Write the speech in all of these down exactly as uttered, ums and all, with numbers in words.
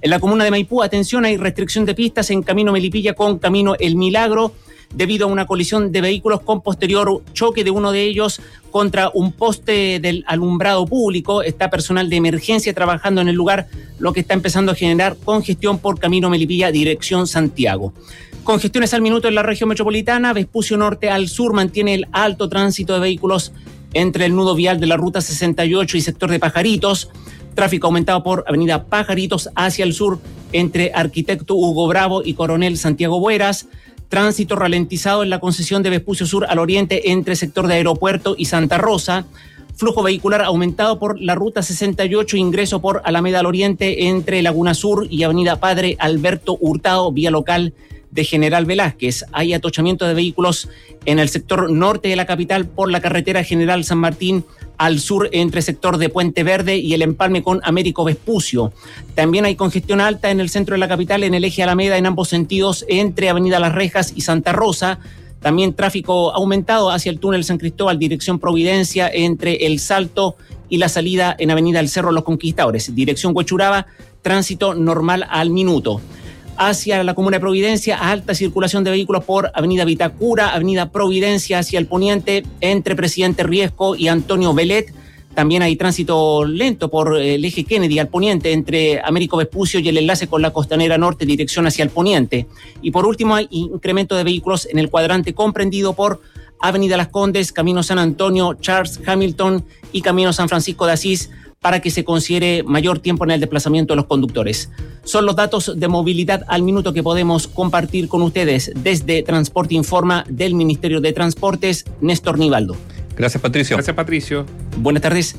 En la comuna de Maipú, atención, hay restricción de pistas en Camino Melipilla con Camino El Milagro, debido a una colisión de vehículos con posterior choque de uno de ellos contra un poste del alumbrado público. Está personal de emergencia trabajando en el lugar, lo que está empezando a generar congestión por Camino Melipilla, dirección Santiago. Congestiones al minuto en la región metropolitana. Vespucio Norte al sur mantiene el alto tránsito de vehículos entre el nudo vial de la ruta sesenta y ocho y sector de Pajaritos. Tráfico aumentado por avenida Pajaritos hacia el sur entre Arquitecto Hugo Bravo y Coronel Santiago Bueras. Tránsito ralentizado en la concesión de Vespucio Sur al oriente entre sector de Aeropuerto y Santa Rosa. Flujo vehicular aumentado por la ruta sesenta y ocho, ingreso por Alameda al oriente entre Laguna Sur y avenida Padre Alberto Hurtado, vía local de General Velázquez. Hay atochamiento de vehículos en el sector norte de la capital por la carretera General San Martín al sur entre sector de Puente Verde y el empalme con Américo Vespucio. También hay congestión alta en el centro de la capital en el eje Alameda en ambos sentidos entre avenida Las Rejas y Santa Rosa. También tráfico aumentado hacia el túnel San Cristóbal, dirección Providencia, entre El Salto y la salida en avenida El Cerro Los Conquistadores. Dirección Huechuraba, tránsito normal al minuto. Hacia la comuna de Providencia, alta circulación de vehículos por avenida Vitacura, avenida Providencia hacia el poniente, entre Presidente Riesco y Antonio Velet. También hay tránsito lento por el eje Kennedy al poniente, entre Américo Vespucio y el enlace con la Costanera Norte, dirección hacia el poniente. Y por último, hay incremento de vehículos en el cuadrante comprendido por avenida Las Condes, Camino San Antonio, Charles Hamilton y Camino San Francisco de Asís, para que se considere mayor tiempo en el desplazamiento de los conductores. Son los datos de movilidad al minuto que podemos compartir con ustedes desde Transporte Informa del Ministerio de Transportes, Néstor Nivaldo. Gracias, Patricio. Gracias, Patricio. Buenas tardes.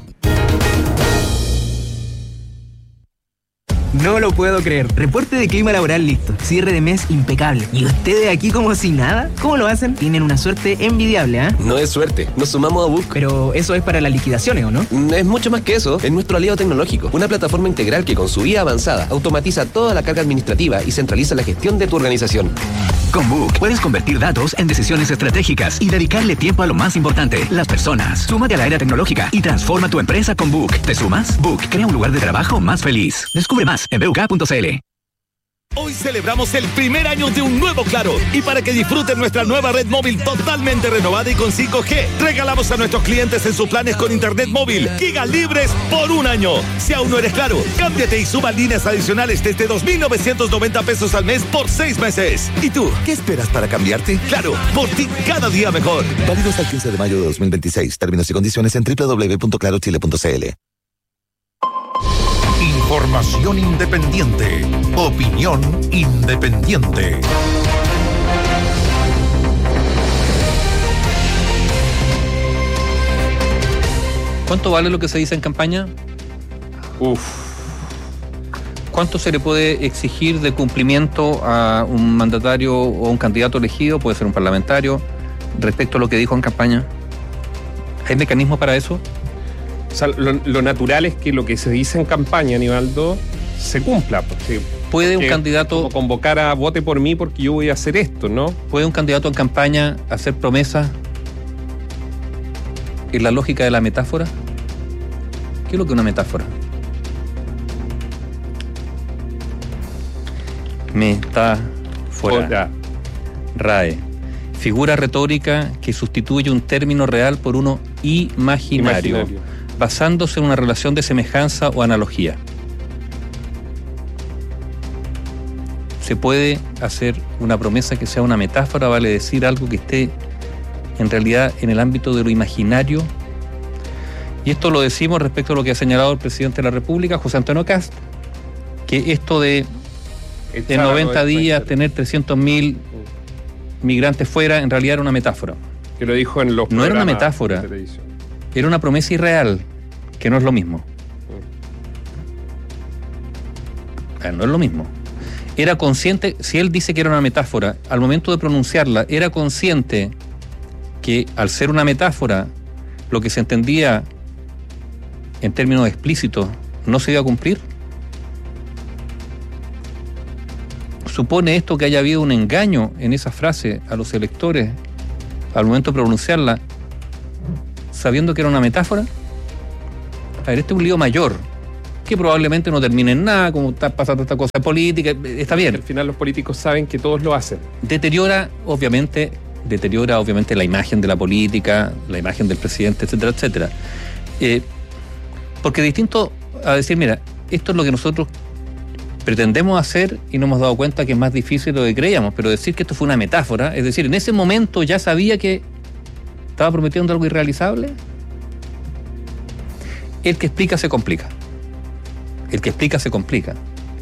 No lo puedo creer. Reporte de clima laboral listo. Cierre de mes impecable. ¿Y ustedes aquí como si nada? ¿Cómo lo hacen? Tienen una suerte envidiable, ¿ah? ¿eh? No es suerte. Nos sumamos a Book. Pero eso es para las liquidaciones, ¿o no? Es mucho más que eso. Es nuestro aliado tecnológico. Una plataforma integral que con su I A avanzada automatiza toda la carga administrativa y centraliza la gestión de tu organización. Con Book puedes convertir datos en decisiones estratégicas y dedicarle tiempo a lo más importante, las personas. Súmate a la era tecnológica y transforma tu empresa con Book. ¿Te sumas? Book crea un lugar de trabajo más feliz. Descubre más en b u k punto c l. Hoy celebramos el primer año de un nuevo Claro, y para que disfruten nuestra nueva red móvil totalmente renovada y con cinco G, regalamos a nuestros clientes en sus planes con internet móvil gigas libres por un año. Si aún no eres Claro, cámbiate y suma líneas adicionales desde dos mil novecientos noventa pesos al mes por seis meses. ¿Y tú, qué esperas para cambiarte? Claro, por ti cada día mejor. Válido hasta el quince de mayo de dos mil veintiséis. Términos y condiciones en doble u doble u doble u punto claro chile punto c l. Información independiente. Opinión independiente. ¿Cuánto vale lo que se dice en campaña? Uf. ¿Cuánto se le puede exigir de cumplimiento a un mandatario o un candidato elegido, puede ser un parlamentario, respecto a lo que dijo en campaña? ¿Hay mecanismo para eso? O sea, lo, lo natural es que lo que se dice en campaña, Nivaldo, se cumpla. Porque, ¿Puede porque un candidato como convocar a vote por mí porque yo voy a hacer esto, ¿no? ¿Puede un candidato en campaña hacer promesas en la lógica de la metáfora? ¿Qué es lo que es una metáfora? Metáfora. RAE. Figura retórica que sustituye un término real por uno imaginario, imaginario, basándose en una relación de semejanza o analogía. Se puede hacer una promesa que sea una metáfora, vale decir algo que esté en realidad en el ámbito de lo imaginario. Y esto lo decimos respecto a lo que ha señalado el presidente de la República, José Antonio Kast, que esto de en noventa días tener trescientos mil migrantes fuera, en realidad era una metáfora. Que lo dijo en los No era una metáfora, era una promesa irreal, que no es lo mismo. Mm. No es lo mismo. Era consciente, si él dice que era una metáfora, al momento de pronunciarla, era consciente que al ser una metáfora, lo que se entendía en términos explícitos no se iba a cumplir. ¿Supone esto que haya habido un engaño en esa frase a los electores al momento de pronunciarla, sabiendo que era una metáfora? A ver, este es un lío mayor. ¿Qué que probablemente no termine en nada, como está pasando esta cosa política, está bien. Al final los políticos saben que todos lo hacen. Deteriora, obviamente, deteriora obviamente la imagen de la política, la imagen del presidente, etcétera, etcétera. Eh, porque distinto a decir, mira, esto es lo que nosotros pretendemos hacer y nos hemos dado cuenta que es más difícil de lo que creíamos, pero decir que esto fue una metáfora, es decir, en ese momento ya sabía que estaba prometiendo algo irrealizable. El que explica se complica. El que explica se complica.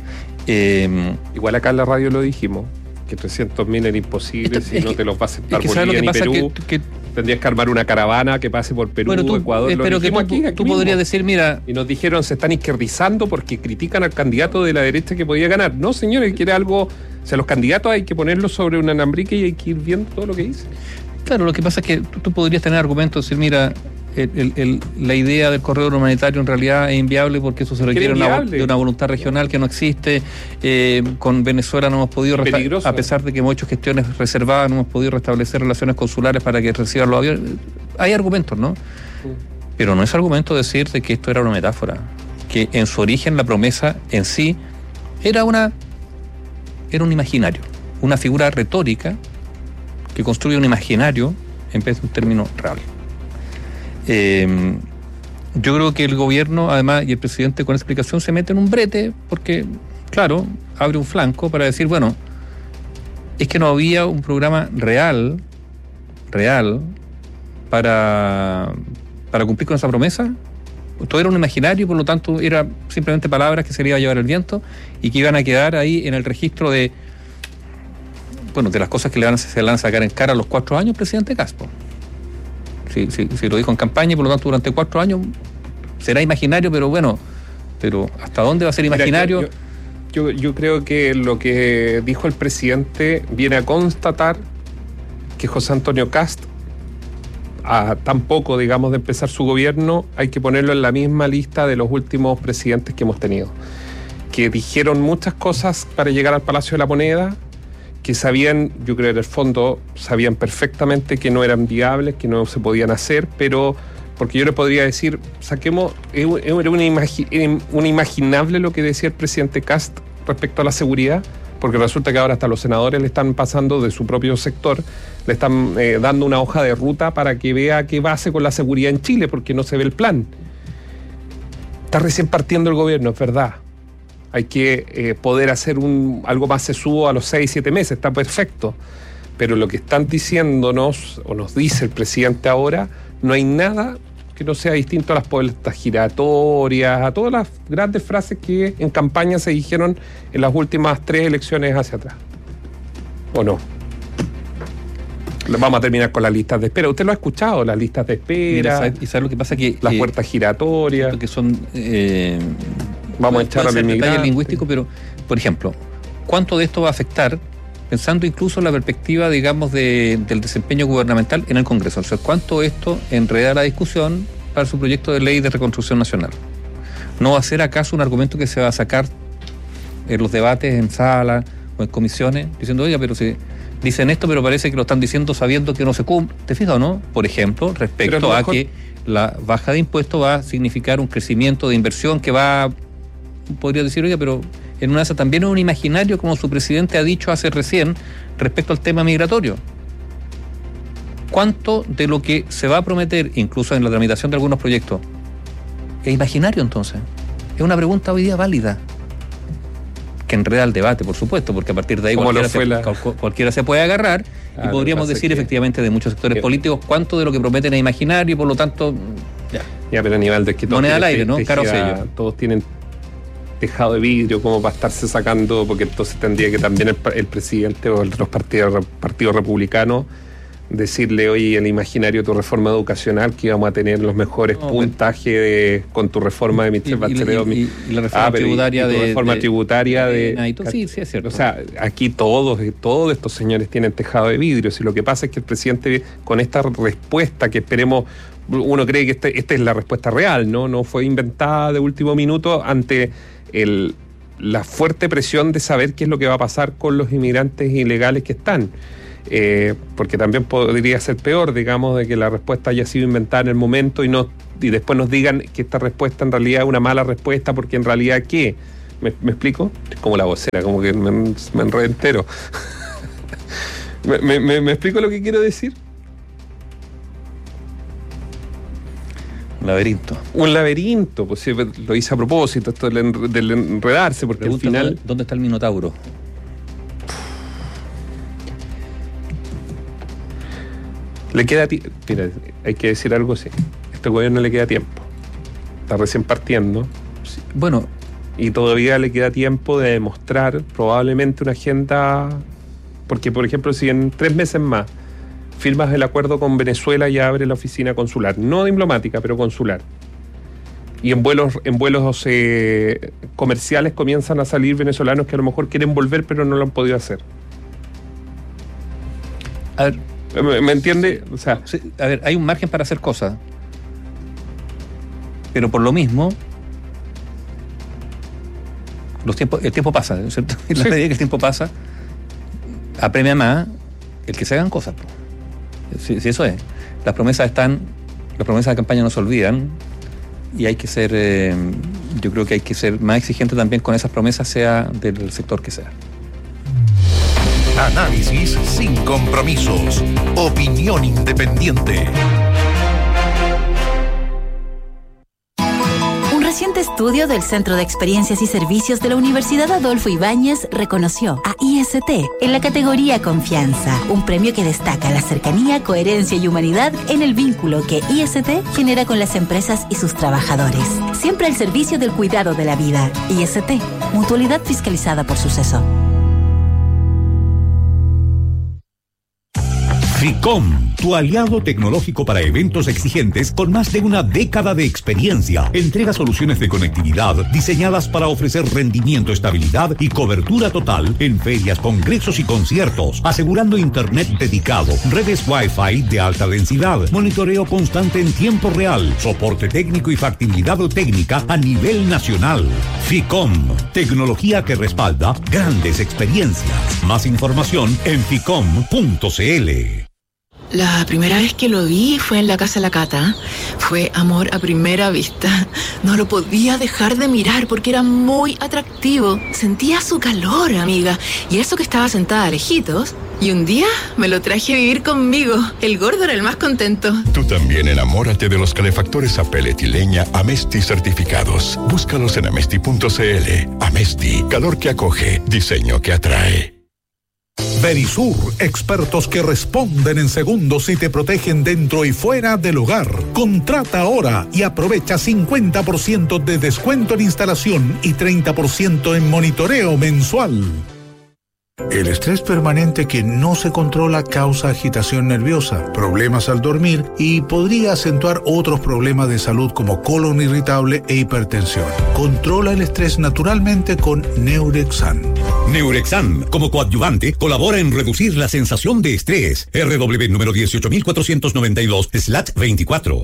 Eh, Igual acá en la radio lo dijimos, que trescientos mil era imposible, si no que, te los va a aceptar es que Bolivia ni Perú. Que, que, Tendrías que armar una caravana que pase por Perú, bueno, tú, Ecuador. Pero que tú, aquí, aquí tú podrías decir, mira... Y nos dijeron, se están izquierdizando porque critican al candidato de la derecha que podía ganar. No, señores, quiere algo... O sea, los candidatos hay que ponerlos sobre un alambrique y hay que ir viendo todo lo que dice. Claro, lo que pasa es que tú, tú podrías tener argumentos, decir, mira... El, el, el, la idea del corredor humanitario en realidad es inviable porque eso se requiere una, de una voluntad regional que no existe. Eh, con Venezuela no hemos podido, resta- a pesar de que hemos hecho gestiones reservadas, no hemos podido restablecer relaciones consulares para que reciban los aviones. Hay argumentos, ¿no? Pero no es argumento decir de que esto era una metáfora, que en su origen la promesa en sí era una era un imaginario, una figura retórica que construye un imaginario en vez de un término real. Eh, yo creo que el gobierno, además, y el presidente con explicación se mete en un brete porque, claro, abre un flanco para decir, bueno, es que no había un programa real, real, para, para cumplir con esa promesa. Todo era un imaginario, por lo tanto, era simplemente palabras que se le iba a llevar el viento y que iban a quedar ahí en el registro de, bueno, de las cosas que le van, se le van a sacar en cara a los cuatro años, presidente Caspo. Si, si, si lo dijo en campaña y por lo tanto durante cuatro años será imaginario, pero bueno, pero ¿hasta dónde va a ser imaginario? Mira, yo, yo, yo creo que lo que dijo el presidente viene a constatar que José Antonio Kast, a tan poco, digamos, de empezar su gobierno, hay que ponerlo en la misma lista de los últimos presidentes que hemos tenido, que dijeron muchas cosas para llegar al Palacio de la Moneda, que sabían, yo creo que en el fondo sabían perfectamente que no eran viables, que no se podían hacer, pero porque yo le podría decir, saquemos, era una, imagi- una imaginable lo que decía el presidente Kast respecto a la seguridad, porque resulta que ahora hasta los senadores le están pasando de su propio sector, le están eh, dando una hoja de ruta para que vea qué va a hacer con la seguridad en Chile, porque no se ve el plan. Está recién partiendo el gobierno, es verdad. Hay que eh, poder hacer un algo más sesudo a los seis, siete meses, está perfecto. Pero lo que están diciéndonos, o nos dice el presidente ahora, no hay nada que no sea distinto a las puertas giratorias, a todas las grandes frases que en campaña se dijeron en las últimas tres elecciones hacia atrás. ¿O no? Vamos a terminar con las listas de espera. Usted lo ha escuchado, las listas de espera. Mira, ¿y sabe lo que pasa? Que las eh, puertas giratorias. Que son... Eh, Vamos a echar al inmigrante. Lingüístico, pero, por ejemplo, ¿cuánto de esto va a afectar, pensando incluso en la perspectiva, digamos, de, del desempeño gubernamental en el Congreso? O sea, ¿cuánto esto enreda la discusión para su proyecto de ley de reconstrucción nacional? ¿No va a ser acaso un argumento que se va a sacar en los debates en sala o en comisiones, diciendo, oiga, pero si dicen esto, pero parece que lo están diciendo sabiendo que no se cumple? ¿Te fijas o no? Por ejemplo, respecto a mejor... que la baja de impuestos va a significar un crecimiento de inversión que va a... podría decir, oiga, pero en una de esas también es un imaginario, como su presidente ha dicho hace recién, respecto al tema migratorio. ¿Cuánto de lo que se va a prometer, incluso en la tramitación de algunos proyectos, es imaginario entonces? Es una pregunta hoy día válida, que enreda el debate, por supuesto, porque a partir de ahí cualquiera se, la... cualquiera se puede agarrar, ah, y podríamos decir que... efectivamente de muchos sectores que... políticos cuánto de lo que prometen es imaginario y por lo tanto... Ya, ya pero Aníbaldo, es que moneda al aire, ¿no? Caro sello. Todos tienen tejado de vidrio como para estarse sacando, porque entonces tendría que también el, el presidente o los partidos partido republicanos decirle, oye, el imaginario de tu reforma educacional, que íbamos a tener los mejores no, puntajes de, con tu reforma de Michelle Bachelet. Y, y, y la reforma ah, tributaria y, y de... reforma de, tributaria de... de, de sí, sí, es cierto. O sea, aquí todos, todos estos señores tienen tejado de vidrio. Si lo que pasa es que el presidente, con esta respuesta que esperemos, uno cree que esta este es la respuesta real, ¿no? No fue inventada de último minuto ante el, la fuerte presión de saber qué es lo que va a pasar con los inmigrantes ilegales que están. Eh, porque también podría ser peor, digamos, de que la respuesta haya sido inventada en el momento y no y después nos digan que esta respuesta en realidad es una mala respuesta, porque en realidad ¿qué? ¿Me, me explico? Como la vocera, como que me, me enredé entero. ¿Me, me, me, ¿Me explico lo que quiero decir? Un laberinto. Un laberinto, pues sí, lo hice a propósito, esto del, en, del enredarse, porque Pregunta, al final... ¿dónde, ¿Dónde está el Minotauro? Le queda tiempo. Mira, hay que decir algo así. A este gobierno le queda tiempo. Está recién partiendo. Sí, bueno. Y todavía le queda tiempo de demostrar probablemente una agenda. Porque, por ejemplo, si en tres meses más firmas el acuerdo con Venezuela y abre la oficina consular, no diplomática, pero consular, y en vuelos, en vuelos eh, comerciales comienzan a salir venezolanos que a lo mejor quieren volver, pero no lo han podido hacer. A ver. ¿Me, me entiende? O sea, sí, a ver, hay un margen para hacer cosas, pero por lo mismo los tiempos, el tiempo pasa, ¿no es cierto? Y la medida que el tiempo pasa, apremia más el que se hagan cosas. Si, si eso es. Las promesas están, las promesas de campaña no se olvidan, y hay que ser, eh, yo creo que hay que ser más exigente también con esas promesas, sea del sector que sea. Análisis sin compromisos. Opinión independiente. Un reciente estudio del Centro de Experiencias y Servicios de la Universidad Adolfo Ibáñez reconoció a I S T en la categoría Confianza, un premio que destaca la cercanía, coherencia y humanidad en el vínculo que I S T genera con las empresas y sus trabajadores. Siempre al servicio del cuidado de la vida. I S T, mutualidad fiscalizada por Suceso. FICOM, tu aliado tecnológico para eventos exigentes con más de una década de experiencia. Entrega soluciones de conectividad diseñadas para ofrecer rendimiento, estabilidad y cobertura total en ferias, congresos y conciertos, asegurando internet dedicado, redes Wi-Fi de alta densidad, monitoreo constante en tiempo real, soporte técnico y factibilidad técnica a nivel nacional. FICOM, tecnología que respalda grandes experiencias. Más información en ficom punto cl. La primera vez que lo vi fue en la casa de la Cata. Fue amor a primera vista. No lo podía dejar de mirar porque era muy atractivo. Sentía su calor, amiga. Y eso que estaba sentada lejitos. Y un día me lo traje a vivir conmigo. El gordo era el más contento. Tú también enamórate de los calefactores a pellet y leña Amesti certificados. Búscalos en amesti punto cl. Amesti, calor que acoge, diseño que atrae. Verisur, expertos que responden en segundos y te protegen dentro y fuera del hogar. Contrata ahora y aprovecha cincuenta por ciento de descuento en instalación y treinta por ciento en monitoreo mensual. El estrés permanente que no se controla causa agitación nerviosa, problemas al dormir y podría acentuar otros problemas de salud como colon irritable e hipertensión. Controla el estrés naturalmente con Neurexan. Neurexan, como coadyuvante, colabora en reducir la sensación de estrés. R W número dieciocho mil cuatrocientos noventa y dos slash veinticuatro.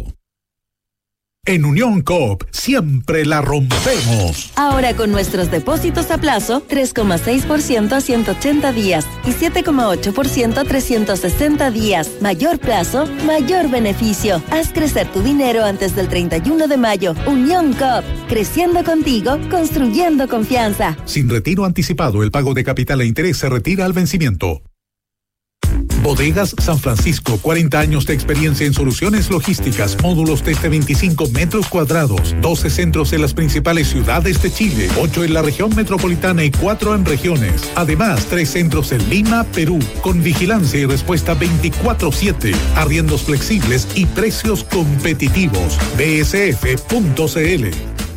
En Unión Coop siempre la rompemos. Ahora con nuestros depósitos a plazo, tres coma seis por ciento a ciento ochenta días y siete coma ocho por ciento a trescientos sesenta días. Mayor plazo, mayor beneficio. Haz crecer tu dinero antes del treinta y uno de mayo. Unión Coop, creciendo contigo, construyendo confianza. Sin retiro anticipado, el pago de capital e interés se retira al vencimiento. Bodegas San Francisco, cuarenta años de experiencia en soluciones logísticas, módulos desde veinticinco metros cuadrados, doce centros en las principales ciudades de Chile, ocho en la región metropolitana y cuatro en regiones. Además, tres centros en Lima, Perú, con vigilancia y respuesta veinticuatro siete, arriendos flexibles y precios competitivos. b s f punto c l.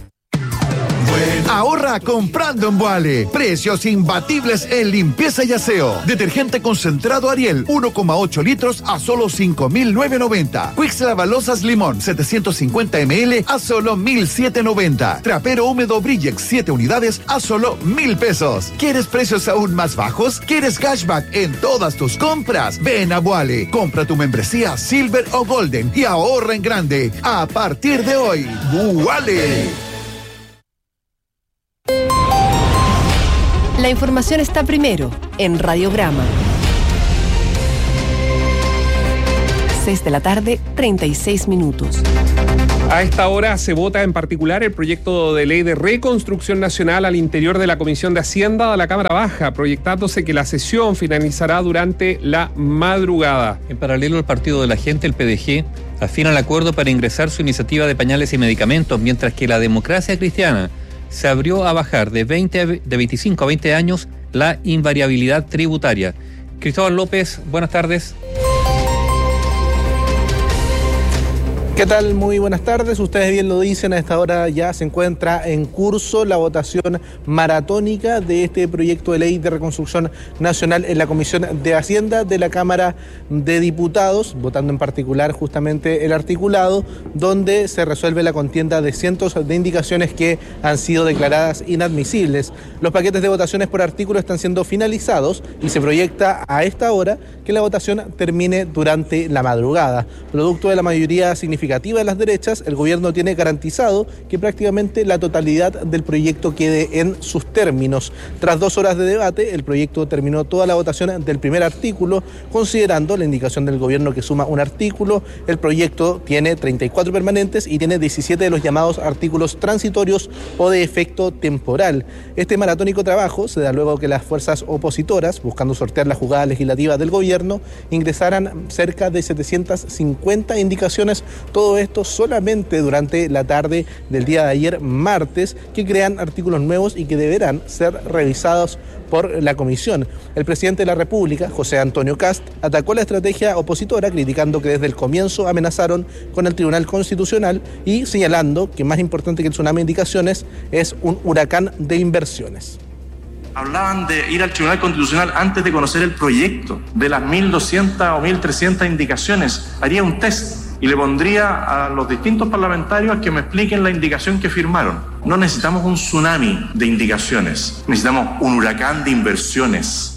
Ahorra comprando en Boale. Precios imbatibles en limpieza y aseo. Detergente concentrado Ariel, uno coma ocho litros a solo cinco mil novecientos noventa. Quix Lavalosas Limón, setecientos cincuenta mililitros a solo mil setecientos noventa. Trapero húmedo Brillex, siete unidades a solo mil pesos. ¿Quieres precios aún más bajos? ¿Quieres cashback en todas tus compras? Ven a Boale. Compra tu membresía Silver o Golden y ahorra en grande. A partir de hoy, Boale. La información está primero en Radiograma. seis de la tarde, treinta y seis minutos. A esta hora se vota en particular el proyecto de ley de reconstrucción nacional al interior de la Comisión de Hacienda de la Cámara Baja, proyectándose que la sesión finalizará durante la madrugada. En paralelo, el Partido de la Gente, el P D G, afina el acuerdo para ingresar su iniciativa de pañales y medicamentos, mientras que la Democracia Cristiana se abrió a bajar de, veinte, de veinticinco a veinte años la invariabilidad tributaria. Cristóbal López, buenas tardes. ¿Qué tal? Muy buenas tardes. Ustedes bien lo dicen, a esta hora ya se encuentra en curso la votación maratónica de este proyecto de ley de reconstrucción nacional en la Comisión de Hacienda de la Cámara de Diputados, votando en particular justamente el articulado, donde se resuelve la contienda de cientos de indicaciones que han sido declaradas inadmisibles. Los paquetes de votaciones por artículo están siendo finalizados y se proyecta a esta hora que la votación termine durante la madrugada. Producto de la mayoría significativa de las derechas, el gobierno tiene garantizado que prácticamente la totalidad del proyecto quede en sus términos. Tras dos horas de debate, el proyecto terminó toda la votación del primer artículo, considerando la indicación del gobierno que suma un artículo. El proyecto tiene treinta y cuatro permanentes y tiene diecisiete de los llamados artículos transitorios o de efecto temporal. Este maratónico trabajo se da luego que las fuerzas opositoras, buscando sortear la jugada legislativa del gobierno, ingresaran cerca de setecientas cincuenta indicaciones. Todo esto solamente durante la tarde del día de ayer, martes, que crean artículos nuevos y que deberán ser revisados por la comisión. El presidente de la República, José Antonio Kast, atacó la estrategia opositora, criticando que desde el comienzo amenazaron con el Tribunal Constitucional y señalando que más importante que el tsunami de indicaciones es un huracán de inversiones. Hablaban de ir al Tribunal Constitucional antes de conocer el proyecto. De las mil doscientas o mil trescientas indicaciones, haría un test y le pondría a los distintos parlamentarios que me expliquen la indicación que firmaron. No necesitamos un tsunami de indicaciones, necesitamos un huracán de inversiones.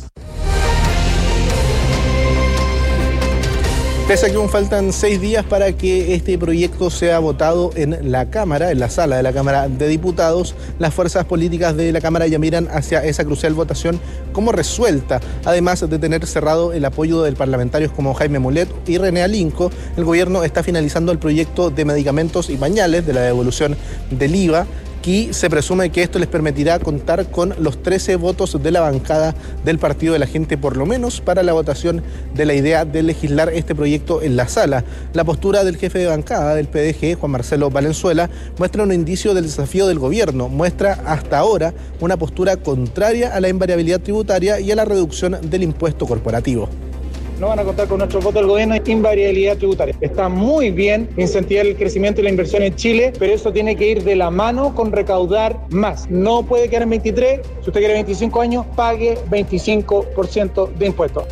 Pese a que aún faltan seis días para que este proyecto sea votado en la Cámara, en la sala de la Cámara de Diputados, las fuerzas políticas de la Cámara ya miran hacia esa crucial votación como resuelta. Además de tener cerrado el apoyo de parlamentarios como Jaime Mulet y René Alinco, el gobierno está finalizando el proyecto de medicamentos y pañales de la devolución del I V A, y se presume que esto les permitirá contar con los trece votos de la bancada del Partido de la Gente, por lo menos para la votación de la idea de legislar este proyecto en la sala. La postura del jefe de bancada del P D G, Juan Marcelo Valenzuela, muestra un indicio del desafío del gobierno, muestra hasta ahora una postura contraria a la invariabilidad tributaria y a la reducción del impuesto corporativo. No van a contar con nuestro voto del gobierno en invariabilidad tributaria. Está muy bien incentivar el crecimiento y la inversión en Chile, pero eso tiene que ir de la mano con recaudar más. No puede quedar en veintitrés, si usted quiere veinticinco años, pague veinticinco por ciento de impuestos.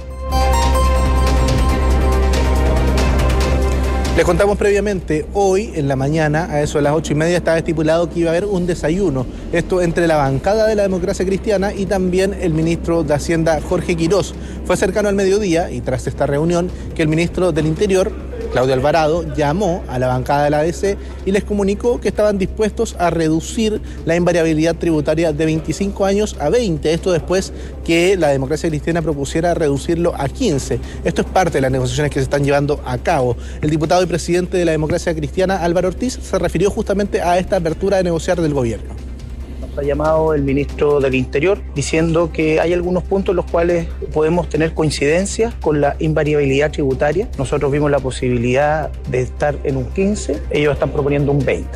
Les contamos previamente, hoy en la mañana, a eso de las ocho y media, estaba estipulado que iba a haber un desayuno. Esto entre la bancada de la Democracia Cristiana y también el ministro de Hacienda, Jorge Quirós. Fue cercano al mediodía y tras esta reunión que el ministro del Interior, Claudio Alvarado, llamó a la bancada de la A D C y les comunicó que estaban dispuestos a reducir la invariabilidad tributaria de veinticinco años a veinte. Esto después que la Democracia Cristiana propusiera reducirlo a quince. Esto es parte de las negociaciones que se están llevando a cabo. El diputado y presidente de la Democracia Cristiana, Álvaro Ortiz, se refirió justamente a esta apertura de negociar del gobierno. Nos ha llamado el ministro del Interior diciendo que hay algunos puntos en los cuales podemos tener coincidencias con la invariabilidad tributaria. Nosotros vimos la posibilidad de estar en un quince, ellos están proponiendo un veinte.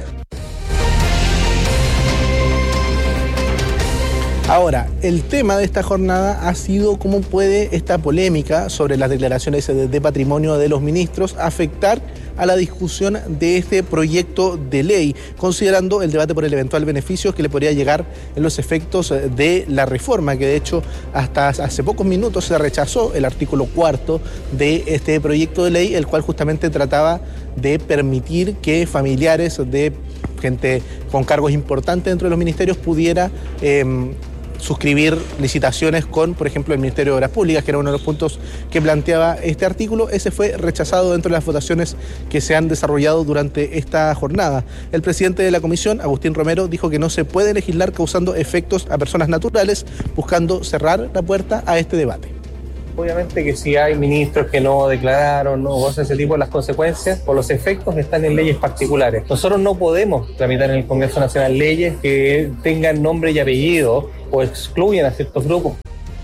Ahora, el tema de esta jornada ha sido cómo puede esta polémica sobre las declaraciones de patrimonio de los ministros afectar a la discusión de este proyecto de ley, considerando el debate por el eventual beneficio que le podría llegar en los efectos de la reforma, que de hecho hasta hace pocos minutos se rechazó el artículo cuarto de este proyecto de ley, el cual justamente trataba de permitir que familiares de gente con cargos importantes dentro de los ministerios pudiera eh, suscribir licitaciones con, por ejemplo, el Ministerio de Obras Públicas, que era uno de los puntos que planteaba este artículo. Ese fue rechazado dentro de las votaciones que se han desarrollado durante esta jornada. El presidente de la comisión, Agustín Romero, dijo que no se puede legislar causando efectos a personas naturales, buscando cerrar la puerta a este debate. obviamente que si hay ministros que no declararon, no gozan ese tipo de las consecuencias o los efectos están en leyes particulares. Nosotros no podemos tramitar en el Congreso Nacional leyes que tengan nombre y apellido o excluyan a ciertos grupos.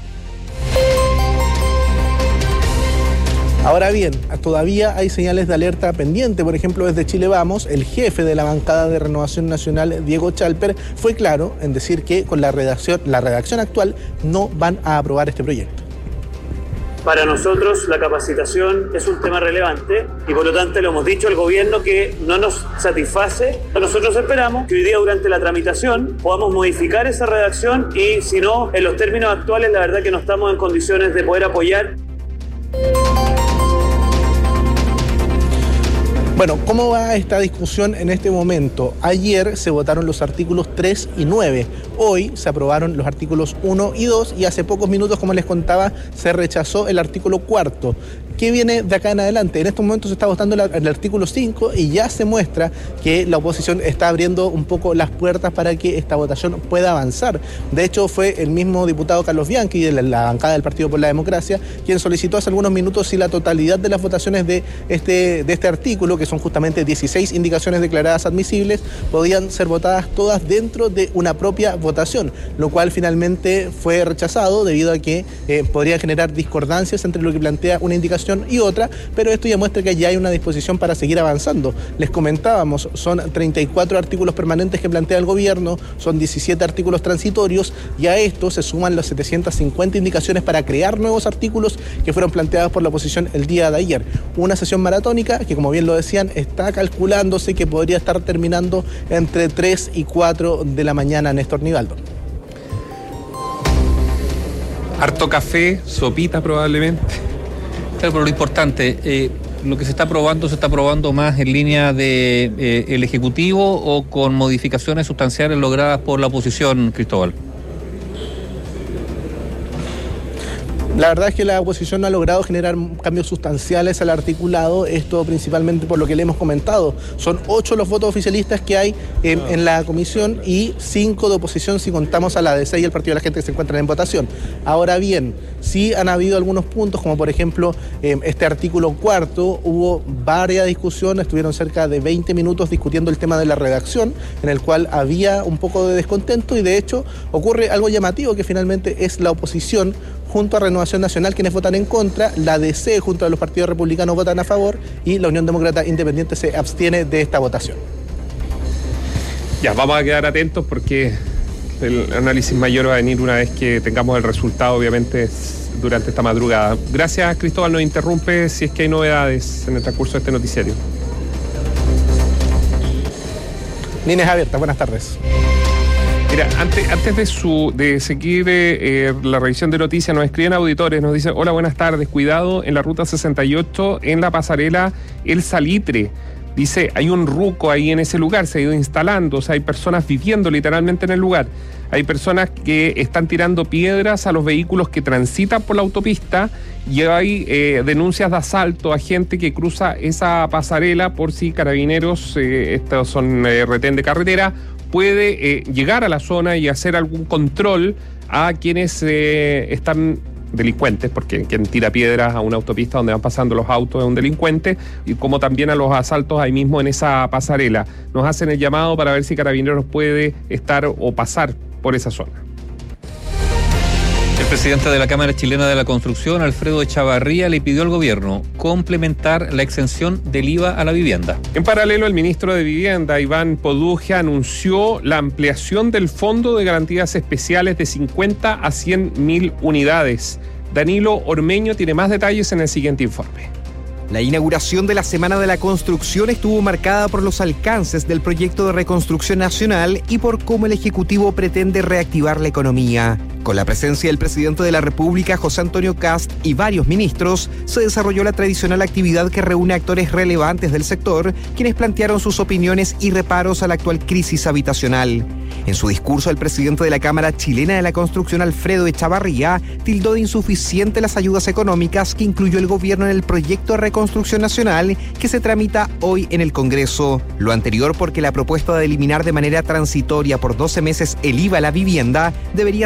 Ahora bien, todavía hay señales de alerta pendiente. Por ejemplo, desde Chile Vamos, el jefe de la bancada de Renovación Nacional, Diego Chalper, fue claro en decir que con la redacción, la redacción actual no van a aprobar este proyecto. Para nosotros la capacitación es un tema relevante y por lo tanto le hemos dicho al gobierno que no nos satisface. Nosotros esperamos que hoy día durante la tramitación podamos modificar esa redacción y si no, en los términos actuales la verdad que no estamos en condiciones de poder apoyar. Bueno, ¿cómo va esta discusión en este momento? Ayer se votaron los artículos tres y nueve. Hoy se aprobaron los artículos uno y dos y hace pocos minutos, como les contaba, se rechazó el artículo cuarto. ¿Qué viene de acá en adelante? En estos momentos se está votando el artículo cinco y ya se muestra que la oposición está abriendo un poco las puertas para que esta votación pueda avanzar. De hecho, fue el mismo diputado Carlos Bianchi, de la bancada del Partido por la Democracia, quien solicitó hace algunos minutos si la totalidad de las votaciones de este, de este artículo, que son justamente dieciséis indicaciones declaradas admisibles, podían ser votadas todas dentro de una propia votación, lo cual finalmente fue rechazado debido a que eh, podría generar discordancias entre lo que plantea una indicación y otra, pero esto ya muestra que ya hay una disposición para seguir avanzando. Les comentábamos, son treinta y cuatro artículos permanentes que plantea el gobierno, son diecisiete artículos transitorios y a esto se suman las setecientas cincuenta indicaciones para crear nuevos artículos que fueron planteados por la oposición el día de ayer. Una sesión maratónica que, como bien lo decían, está calculándose que podría estar terminando entre tres y cuatro de la mañana, Néstor Nivaldo. Harto café, sopita probablemente. Claro, pero lo importante, eh, lo que se está aprobando, ¿se está aprobando más en línea de eh, el Ejecutivo o con modificaciones sustanciales logradas por la oposición, Cristóbal? La verdad es que la oposición no ha logrado generar cambios sustanciales al articulado, esto principalmente por lo que le hemos comentado. Son ocho los votos oficialistas que hay eh, en la comisión y cinco de oposición si contamos a la A D C y el Partido de la Gente que se encuentran en votación. Ahora bien, sí han habido algunos puntos, como por ejemplo eh, este artículo cuarto, hubo varias discusiones, estuvieron cerca de veinte minutos discutiendo el tema de la redacción, en el cual había un poco de descontento y de hecho ocurre algo llamativo que finalmente es la oposición junto a Renovación Nacional quienes votan en contra, la A D C junto a los partidos republicanos votan a favor y la Unión Demócrata Independiente se abstiene de esta votación. Ya, vamos a quedar atentos porque el análisis mayor va a venir una vez que tengamos el resultado, obviamente, durante esta madrugada. Gracias, Cristóbal, nos interrumpe si es que hay novedades en el transcurso de este noticiario. Líneas abiertas, buenas tardes. Mira, antes, antes de su de seguir eh, la revisión de noticias, nos escriben auditores, nos dicen, hola, buenas tardes, cuidado en la ruta sesenta y ocho, en la pasarela El Salitre. Dice, hay un ruco ahí en ese lugar, se ha ido instalando, o sea, hay personas viviendo literalmente en el lugar. Hay personas que están tirando piedras a los vehículos que transitan por la autopista y hay eh, denuncias de asalto a gente que cruza esa pasarela por si Carabineros, eh, estos son eh, retén de carretera, puede eh, llegar a la zona y hacer algún control a quienes eh, están delincuentes, porque quien tira piedras a una autopista donde van pasando los autos es un delincuente, y como también a los asaltos ahí mismo en esa pasarela. Nos hacen el llamado para ver si Carabineros puede estar o pasar por esa zona. El presidente de la Cámara Chilena de la Construcción, Alfredo Echavarría, le pidió al gobierno complementar la exención del I V A a la vivienda. En paralelo, el ministro de Vivienda, Iván Poduje, anunció la ampliación del Fondo de Garantías Especiales de cincuenta a cien mil unidades. Danilo Ormeño tiene más detalles en el siguiente informe. La inauguración de la Semana de la Construcción estuvo marcada por los alcances del proyecto de reconstrucción nacional y por cómo el Ejecutivo pretende reactivar la economía. Con la presencia del presidente de la República, José Antonio Kast, y varios ministros, se desarrolló la tradicional actividad que reúne actores relevantes del sector, quienes plantearon sus opiniones y reparos a la actual crisis habitacional. En su discurso, el presidente de la Cámara Chilena de la Construcción, Alfredo Echavarría, tildó de insuficiente las ayudas económicas que incluyó el gobierno en el proyecto de reconstrucción nacional que se tramita hoy en el Congreso. Lo anterior porque la propuesta de eliminar de manera transitoria por doce meses el I V A a la vivienda debería ser complementada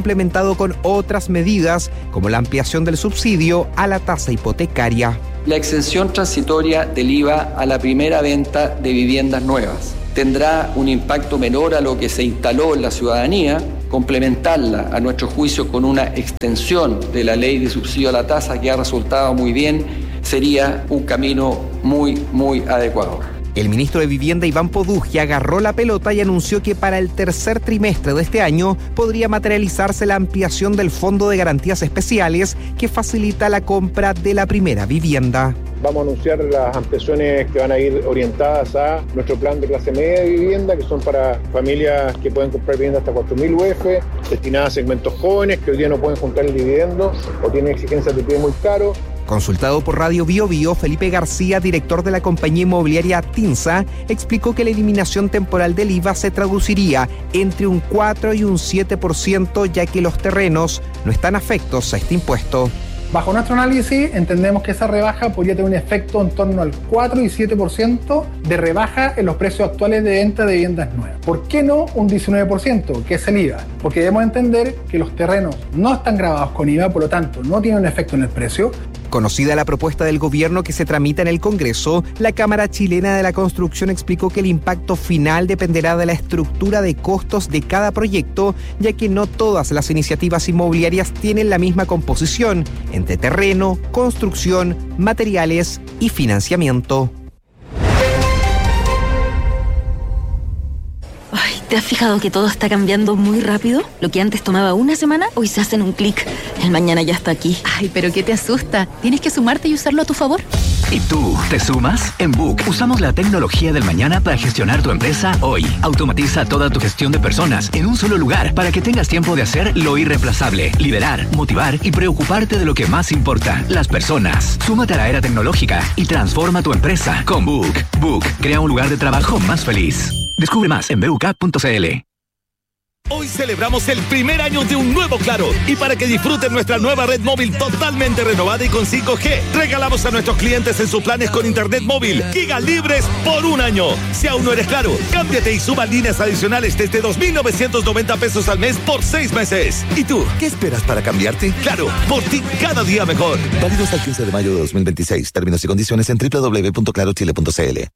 complementado con otras medidas como la ampliación del subsidio a la tasa hipotecaria. La exención transitoria del I V A a la primera venta de viviendas nuevas tendrá un impacto menor a lo que se instaló en la ciudadanía. Complementarla, a nuestro juicio, con una extensión de la ley de subsidio a la tasa que ha resultado muy bien, sería un camino muy, muy adecuado. El ministro de Vivienda, Iván Podujia, agarró la pelota y anunció que para el tercer trimestre de este año podría materializarse la ampliación del Fondo de Garantías Especiales que facilita la compra de la primera vivienda. Vamos a anunciar las ampliaciones que van a ir orientadas a nuestro plan de clase media de vivienda, que son para familias que pueden comprar vivienda hasta cuatro mil U F, destinadas a segmentos jóvenes que hoy día no pueden juntar el dividendo o tienen exigencias de pie muy caro. Consultado por Radio Bio Bio, Felipe García, director de la compañía inmobiliaria Tinsa, explicó que la eliminación temporal del I V A se traduciría entre un cuatro y un siete por ciento, ya que los terrenos no están afectos a este impuesto. Bajo nuestro análisis, entendemos que esa rebaja podría tener un efecto en torno al cuatro y siete por ciento de rebaja en los precios actuales de venta de viviendas nuevas. ¿Por qué no un diecinueve por ciento, que es el I V A? Porque debemos entender que los terrenos no están grabados con I V A, por lo tanto, no tienen un efecto en el precio. Conocida la propuesta del gobierno que se tramita en el Congreso, la Cámara Chilena de la Construcción explicó que el impacto final dependerá de la estructura de costos de cada proyecto, ya que no todas las iniciativas inmobiliarias tienen la misma composición entre terreno, construcción, materiales y financiamiento. Ay, ¿te has fijado que todo está cambiando muy rápido? Lo que antes tomaba una semana, hoy se hace en un clic. El mañana ya está aquí. Ay, pero ¿qué te asusta? Tienes que sumarte y usarlo a tu favor. ¿Y tú, te sumas? En Book usamos la tecnología del mañana para gestionar tu empresa hoy. Automatiza toda tu gestión de personas en un solo lugar para que tengas tiempo de hacer lo irreemplazable, liderar, motivar y preocuparte de lo que más importa, las personas. Súmate a la era tecnológica y transforma tu empresa con Book. Book crea un lugar de trabajo más feliz. Descubre más en b u k punto c l. Hoy celebramos el primer año de un nuevo Claro y para que disfruten nuestra nueva red móvil totalmente renovada y con cinco G, regalamos a nuestros clientes en sus planes con internet móvil gigas libres por un año. Si aún no eres Claro, cámbiate y suma líneas adicionales desde dos mil novecientos noventa pesos al mes por seis meses. ¿Y tú? ¿Qué esperas para cambiarte? Claro, por ti cada día mejor. Válido hasta el quince de mayo de dos mil veintiséis. Términos y condiciones en doble u doble u doble u punto claro chile punto c l.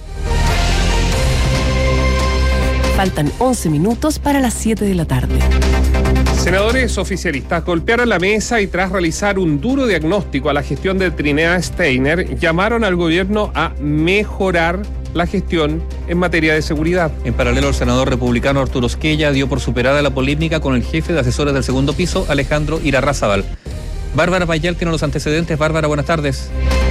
Faltan once minutos para las siete de la tarde. Senadores oficialistas golpearon la mesa y tras realizar un duro diagnóstico a la gestión de Trinidad Steiner, llamaron al gobierno a mejorar la gestión en materia de seguridad. En paralelo, el senador republicano Arturo Esquella dio por superada la polémica con el jefe de asesores del segundo piso, Alejandro Irarrázaval. Bárbara Payal tiene los antecedentes. Bárbara, buenas tardes.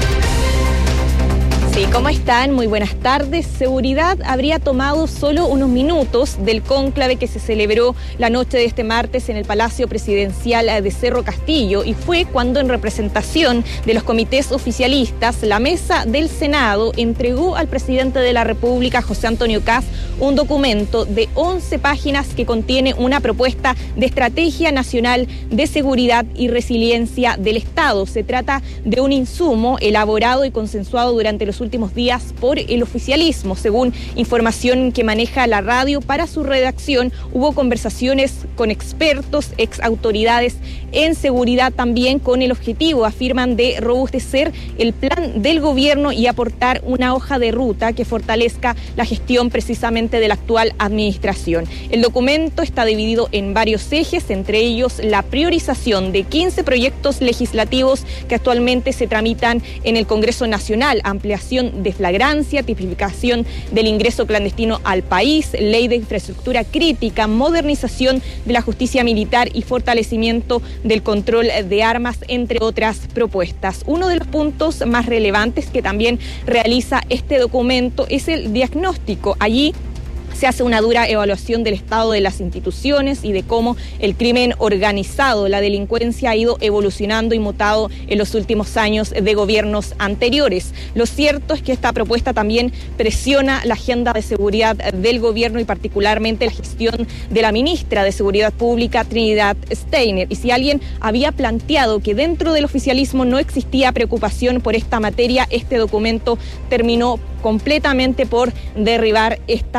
Sí, ¿cómo están? Muy buenas tardes. Seguridad habría tomado solo unos minutos del cónclave que se celebró la noche de este martes en el Palacio Presidencial de Cerro Castillo y fue cuando, en representación de los comités oficialistas, la mesa del Senado entregó al presidente de la República, José Antonio Kast, un documento de once páginas que contiene una propuesta de estrategia nacional de seguridad y resiliencia del Estado. Se trata de un insumo elaborado y consensuado durante los últimos días por el oficialismo. Según información que maneja la radio, para su redacción hubo conversaciones con expertos, ex autoridades en seguridad también, con el objetivo, afirman, de robustecer el plan del gobierno y aportar una hoja de ruta que fortalezca la gestión precisamente de la actual administración. El documento está dividido en varios ejes, entre ellos la priorización de quince proyectos legislativos que actualmente se tramitan en el Congreso Nacional: ampliación de flagrancia, tipificación del ingreso clandestino al país, ley de infraestructura crítica, modernización de la justicia militar y fortalecimiento del control de armas, entre otras propuestas. Uno de los puntos más relevantes que también realiza este documento es el diagnóstico. Allí se hace una dura evaluación del estado de las instituciones y de cómo el crimen organizado, la delincuencia, ha ido evolucionando y mutado en los últimos años de gobiernos anteriores. Lo cierto es que esta propuesta también presiona la agenda de seguridad del gobierno y particularmente la gestión de la ministra de Seguridad Pública, Trinidad Steiner. Y si alguien había planteado que dentro del oficialismo no existía preocupación por esta materia, este documento terminó completamente por derribar esta idea.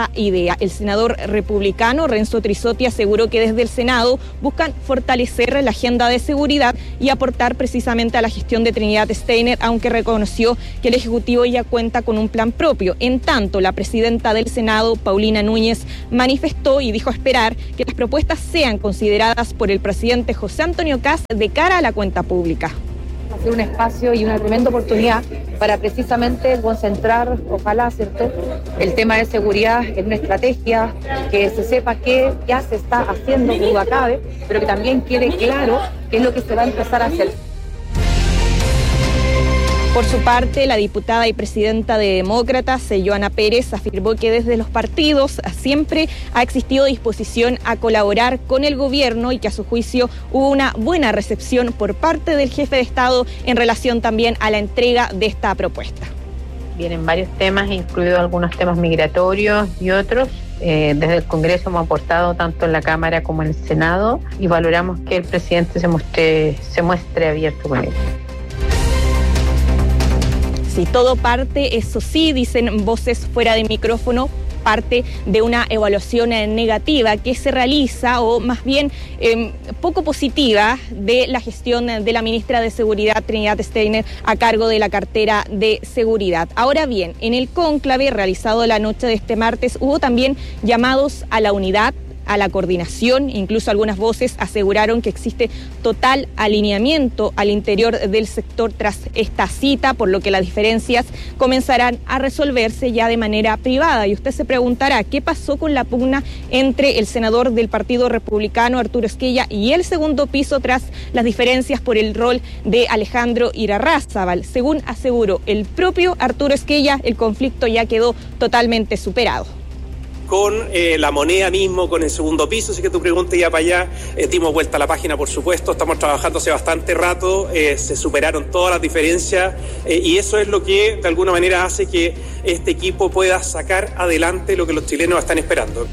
tarea. El senador republicano Renzo Trisotti aseguró que desde el Senado buscan fortalecer la agenda de seguridad y aportar precisamente a la gestión de Trinidad Steiner, aunque reconoció que el Ejecutivo ya cuenta con un plan propio. En tanto, la presidenta del Senado, Paulina Núñez, manifestó y dijo esperar que las propuestas sean consideradas por el presidente José Antonio Kast de cara a la cuenta pública. Hacer un espacio y una tremenda oportunidad para precisamente concentrar, ojalá, ¿cierto?, el tema de seguridad en una estrategia, que se sepa qué ya se está haciendo, que duda cabe, pero que también quede claro qué es lo que se va a empezar a hacer. Por su parte, la diputada y presidenta de Demócratas, Johanna Pérez, afirmó que desde los partidos siempre ha existido disposición a colaborar con el gobierno y que a su juicio hubo una buena recepción por parte del jefe de Estado en relación también a la entrega de esta propuesta. Vienen varios temas, incluidos algunos temas migratorios y otros. Eh, desde el Congreso hemos aportado tanto en la Cámara como en el Senado y valoramos que el presidente se muestre, se muestre abierto con ello. Si todo parte, eso sí, dicen voces fuera de micrófono, parte de una evaluación negativa que se realiza, o más bien eh, poco positiva, de la gestión de la ministra de Seguridad, Trinidad Steiner, a cargo de la cartera de Seguridad. Ahora bien, en el cónclave realizado la noche de este martes hubo también llamados a la unidad, a la coordinación. Incluso algunas voces aseguraron que existe total alineamiento al interior del sector tras esta cita, por lo que las diferencias comenzarán a resolverse ya de manera privada. Y usted se preguntará, ¿qué pasó con la pugna entre el senador del Partido Republicano, Arturo Esquella, y el segundo piso tras las diferencias por el rol de Alejandro Irarrázaval? Según aseguró el propio Arturo Esquella, el conflicto ya quedó totalmente superado. Con eh, la moneda mismo, con el segundo piso, así que tu pregunta ya para allá, eh, dimos vuelta a la página, por supuesto, estamos trabajando hace bastante rato, eh, se superaron todas las diferencias eh, y eso es lo que de alguna manera hace que este equipo pueda sacar adelante lo que los chilenos están esperando.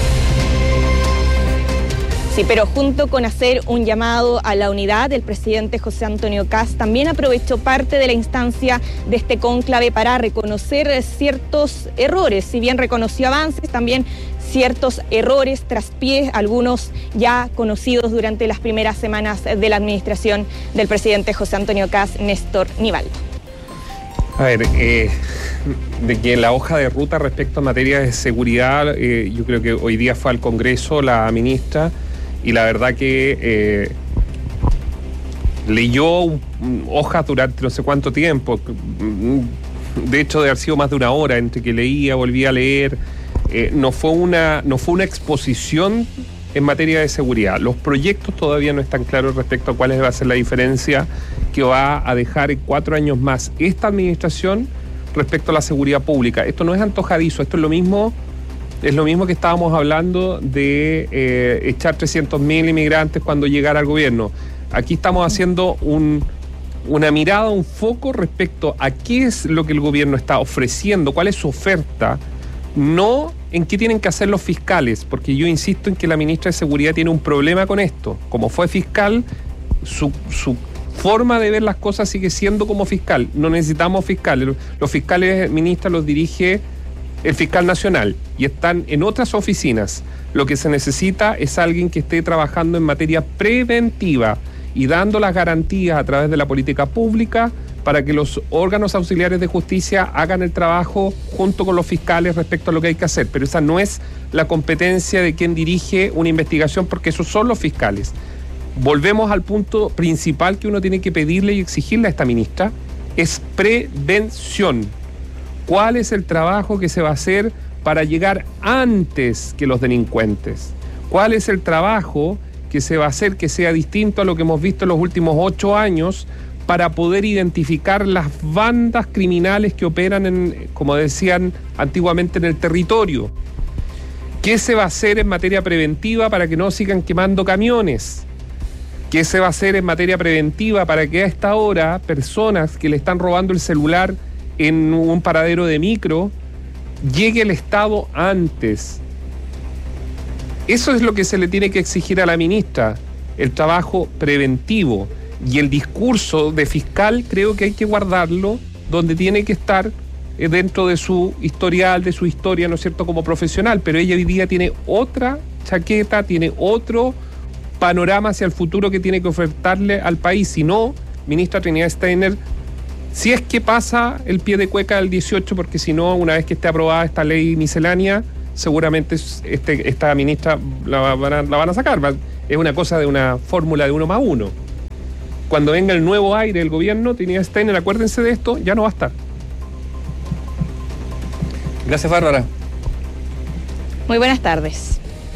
Sí, pero junto con hacer un llamado a la unidad, el presidente José Antonio Kast también aprovechó parte de la instancia de este cónclave para reconocer ciertos errores. Si bien reconoció avances, también ciertos errores, traspiés, algunos ya conocidos durante las primeras semanas de la administración del presidente José Antonio Kast, Néstor Nivaldo. A ver, eh, de que la hoja de ruta respecto a materia de seguridad, eh, yo creo que hoy día fue al Congreso la ministra, y la verdad que eh, leyó um, hojas durante no sé cuánto tiempo, de hecho de haber sido más de una hora entre que leía, volvía a leer, eh, no fue una, no fue una exposición en materia de seguridad. Los proyectos todavía no están claros respecto a cuál va a ser la diferencia que va a dejar en cuatro años más esta administración respecto a la seguridad pública. Esto no es antojadizo, esto es lo mismo. Es lo mismo que estábamos hablando de eh, echar trescientos mil inmigrantes cuando llegara al gobierno. Aquí estamos haciendo un, una mirada, un foco respecto a qué es lo que el gobierno está ofreciendo, cuál es su oferta, no en qué tienen que hacer los fiscales, porque yo insisto en que la ministra de Seguridad tiene un problema con esto. Como fue fiscal, su, su forma de ver las cosas sigue siendo como fiscal. No necesitamos fiscales. Los fiscales, ministra, los dirige el fiscal nacional y están en otras oficinas. Lo que se necesita es alguien que esté trabajando en materia preventiva y dando las garantías a través de la política pública para que los órganos auxiliares de justicia hagan el trabajo junto con los fiscales respecto a lo que hay que hacer. Pero esa no es la competencia de quien dirige una investigación, porque esos son los fiscales. Volvemos al punto principal que uno tiene que pedirle y exigirle a esta ministra, es prevención. ¿Cuál es el trabajo que se va a hacer para llegar antes que los delincuentes? ¿Cuál es el trabajo que se va a hacer que sea distinto a lo que hemos visto en los últimos ocho años para poder identificar las bandas criminales que operan, en, como decían antiguamente, en el territorio? ¿Qué se va a hacer en materia preventiva para que no sigan quemando camiones? ¿Qué se va a hacer en materia preventiva para que a esta hora personas que le están robando el celular en un paradero de micro llegue el Estado antes? Eso es lo que se le tiene que exigir a la ministra, el trabajo preventivo. Y el discurso de fiscal creo que hay que guardarlo donde tiene que estar, eh, dentro de su historial, de su historia, ¿no es cierto?, como profesional, pero ella hoy día tiene otra chaqueta, tiene otro panorama hacia el futuro que tiene que ofertarle al país. Si no, ministra Trinidad Steiner, si es que pasa el pie de cueca del dieciocho, porque si no, una vez que esté aprobada esta ley miscelánea, seguramente este, esta ministra la van, a, la van a sacar. Es una cosa de una fórmula de uno más uno. Cuando venga el nuevo aire del gobierno, Trinidad Steiner, acuérdense de esto, ya no va a estar. Gracias, Bárbara. Muy buenas tardes.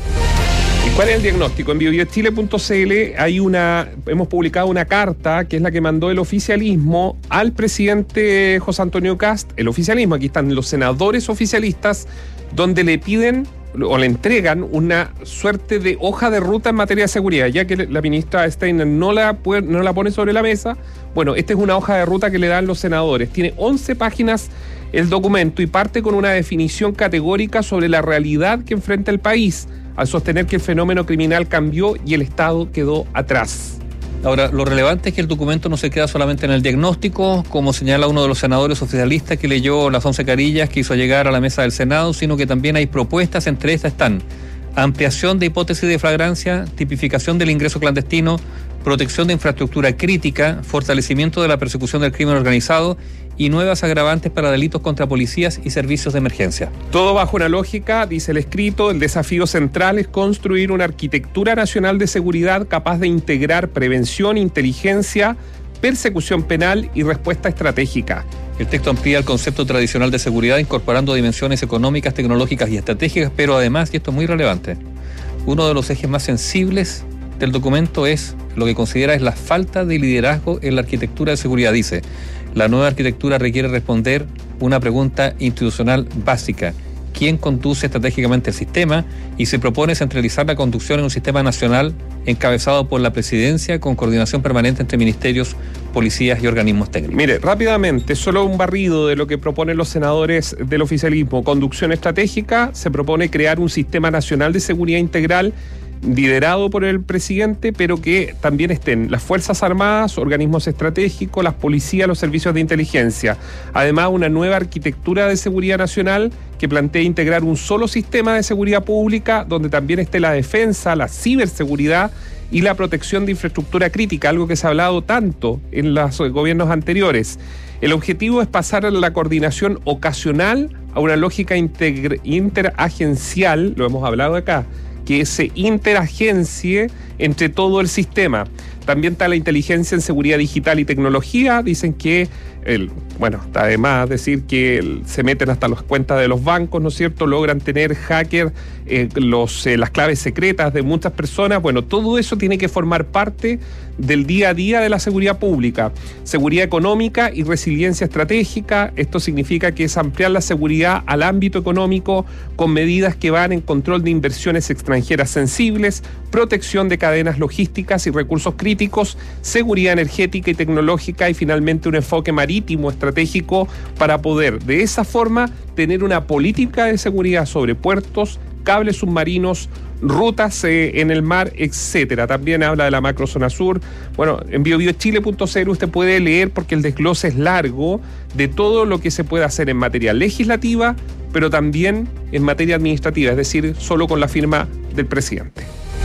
¿Cuál es el diagnóstico? En biobiodchile punto c l hay una, hemos publicado una carta que es la que mandó el oficialismo al presidente José Antonio Kast, el oficialismo, aquí están los senadores oficialistas, donde le piden o le entregan una suerte de hoja de ruta en materia de seguridad, ya que la ministra Steiner no la, puede, no la pone sobre la mesa. Bueno, esta es una hoja de ruta que le dan los senadores. Tiene once páginas el documento y parte con una definición categórica sobre la realidad que enfrenta el país, al sostener que el fenómeno criminal cambió y el Estado quedó atrás. Ahora, lo relevante es que el documento no se queda solamente en el diagnóstico, como señala uno de los senadores oficialistas que leyó las once carillas que hizo llegar a la mesa del Senado, sino que también hay propuestas. Entre estas están ampliación de hipótesis de flagrancia, tipificación del ingreso clandestino, protección de infraestructura crítica, fortalecimiento de la persecución del crimen organizado y nuevas agravantes para delitos contra policías y servicios de emergencia. Todo bajo una lógica, dice el escrito, el desafío central es construir una arquitectura nacional de seguridad capaz de integrar prevención, inteligencia, persecución penal y respuesta estratégica. El texto amplía el concepto tradicional de seguridad incorporando dimensiones económicas, tecnológicas y estratégicas, pero además, y esto es muy relevante, uno de los ejes más sensibles del documento es lo que considera es la falta de liderazgo en la arquitectura de seguridad. Dice, la nueva arquitectura requiere responder una pregunta institucional básica. ¿Quién conduce estratégicamente el sistema? Y se propone centralizar la conducción en un sistema nacional encabezado por la presidencia con coordinación permanente entre ministerios, policías y organismos técnicos. Mire, rápidamente, solo un barrido de lo que proponen los senadores del oficialismo. Conducción estratégica, se propone crear un sistema nacional de seguridad integral liderado por el presidente, pero que también estén las Fuerzas Armadas, organismos estratégicos, las policías, los servicios de inteligencia. Además, una nueva arquitectura de seguridad nacional que plantea integrar un solo sistema de seguridad pública donde también esté la defensa, la ciberseguridad y la protección de infraestructura crítica, algo que se ha hablado tanto en los gobiernos anteriores. El objetivo es pasar a la coordinación ocasional a una lógica inter- interagencial, lo hemos hablado acá, que se interagencie entre todo el sistema. También está la inteligencia en seguridad digital y tecnología. Dicen que, el, bueno, está además decir que el, se meten hasta las cuentas de los bancos, ¿no es cierto? Logran tener hackers eh, los, eh, las claves secretas de muchas personas. Bueno, todo eso tiene que formar parte del día a día de la seguridad pública. Seguridad económica y resiliencia estratégica. Esto significa que es ampliar la seguridad al ámbito económico con medidas que van en control de inversiones extranjeras sensibles, protección de cadenas logísticas y recursos críticos, seguridad energética y tecnológica y finalmente un enfoque marítimo estratégico para poder de esa forma tener una política de seguridad sobre puertos, cables submarinos, rutas eh, en el mar, etcétera. También habla de la macrozona sur. Bueno, en biobiochile punto c l usted puede leer, porque el desglose es largo, de todo lo que se puede hacer en materia legislativa, pero también en materia administrativa, es decir, solo con la firma del presidente.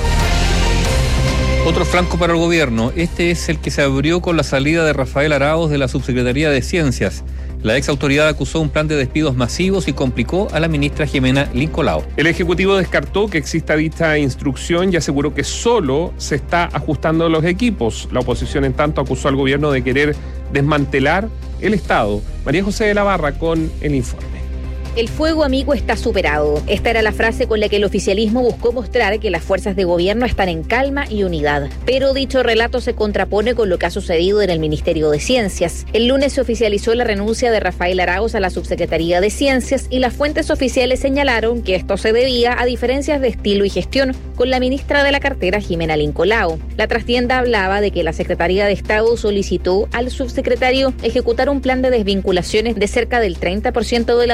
Otro flanco para el gobierno, este es el que se abrió con la salida de Rafael Arauz de la Subsecretaría de Ciencias. La ex autoridad acusó un plan de despidos masivos y complicó a la ministra Jimena Lincolao. El Ejecutivo descartó que exista dicha instrucción y aseguró que solo se está ajustando los equipos. La oposición, en tanto, acusó al gobierno de querer desmantelar el Estado. María José de la Barra con el informe. El fuego amigo está superado. Esta era la frase con la que el oficialismo buscó mostrar que las fuerzas de gobierno están en calma y unidad. Pero dicho relato se contrapone con lo que ha sucedido en el Ministerio de Ciencias. El lunes se oficializó la renuncia de Rafael Arauz a la Subsecretaría de Ciencias y las fuentes oficiales señalaron que esto se debía a diferencias de estilo y gestión con la ministra de la cartera, Jimena Lincolao. La trastienda hablaba de que la Secretaría de Estado solicitó al subsecretario ejecutar un plan de desvinculaciones de cerca del treinta por ciento de la dotación,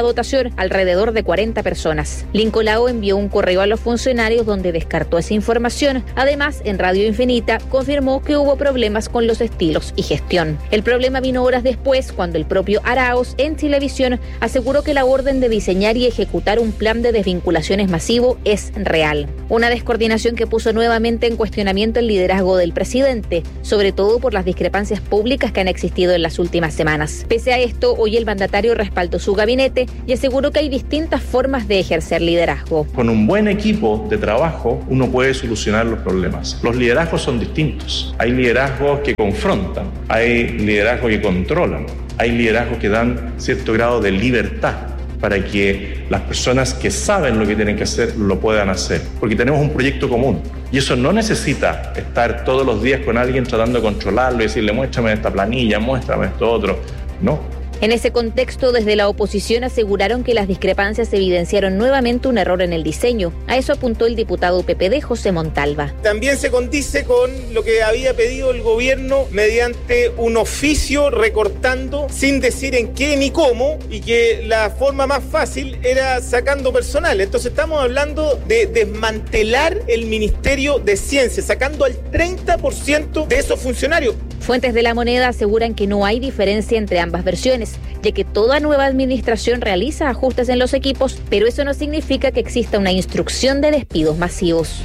interior alrededor de cuarenta personas. Lincolao envió un correo a los funcionarios donde descartó esa información. Además, en Radio Infinita confirmó que hubo problemas con los estilos y gestión. El problema vino horas después, cuando el propio Arauz en Televisión aseguró que la orden de diseñar y ejecutar un plan de desvinculaciones masivo es real. Una descoordinación que puso nuevamente en cuestionamiento el liderazgo del presidente, sobre todo por las discrepancias públicas que han existido en las últimas semanas. Pese a esto, hoy el mandatario respaldó su gabinete y aseguró que hay distintas formas de ejercer liderazgo. Con un buen equipo de trabajo uno puede solucionar los problemas. Los liderazgos son distintos. Hay liderazgos que confrontan, hay liderazgos que controlan, hay liderazgos que dan cierto grado de libertad para que las personas que saben lo que tienen que hacer lo puedan hacer, porque tenemos un proyecto común y eso no necesita estar todos los días con alguien tratando de controlarlo y decirle muéstrame esta planilla, muéstrame esto otro, no. En ese contexto, desde la oposición aseguraron que las discrepancias evidenciaron nuevamente un error en el diseño. A eso apuntó el diputado P P D, José Montalva. También se condice con lo que había pedido el gobierno mediante un oficio recortando sin decir en qué ni cómo, y que la forma más fácil era sacando personal. Entonces estamos hablando de desmantelar el Ministerio de Ciencia, sacando al treinta por ciento de esos funcionarios. Fuentes de La Moneda aseguran que no hay diferencia entre ambas versiones, ya que toda nueva administración realiza ajustes en los equipos, pero eso no significa que exista una instrucción de despidos masivos.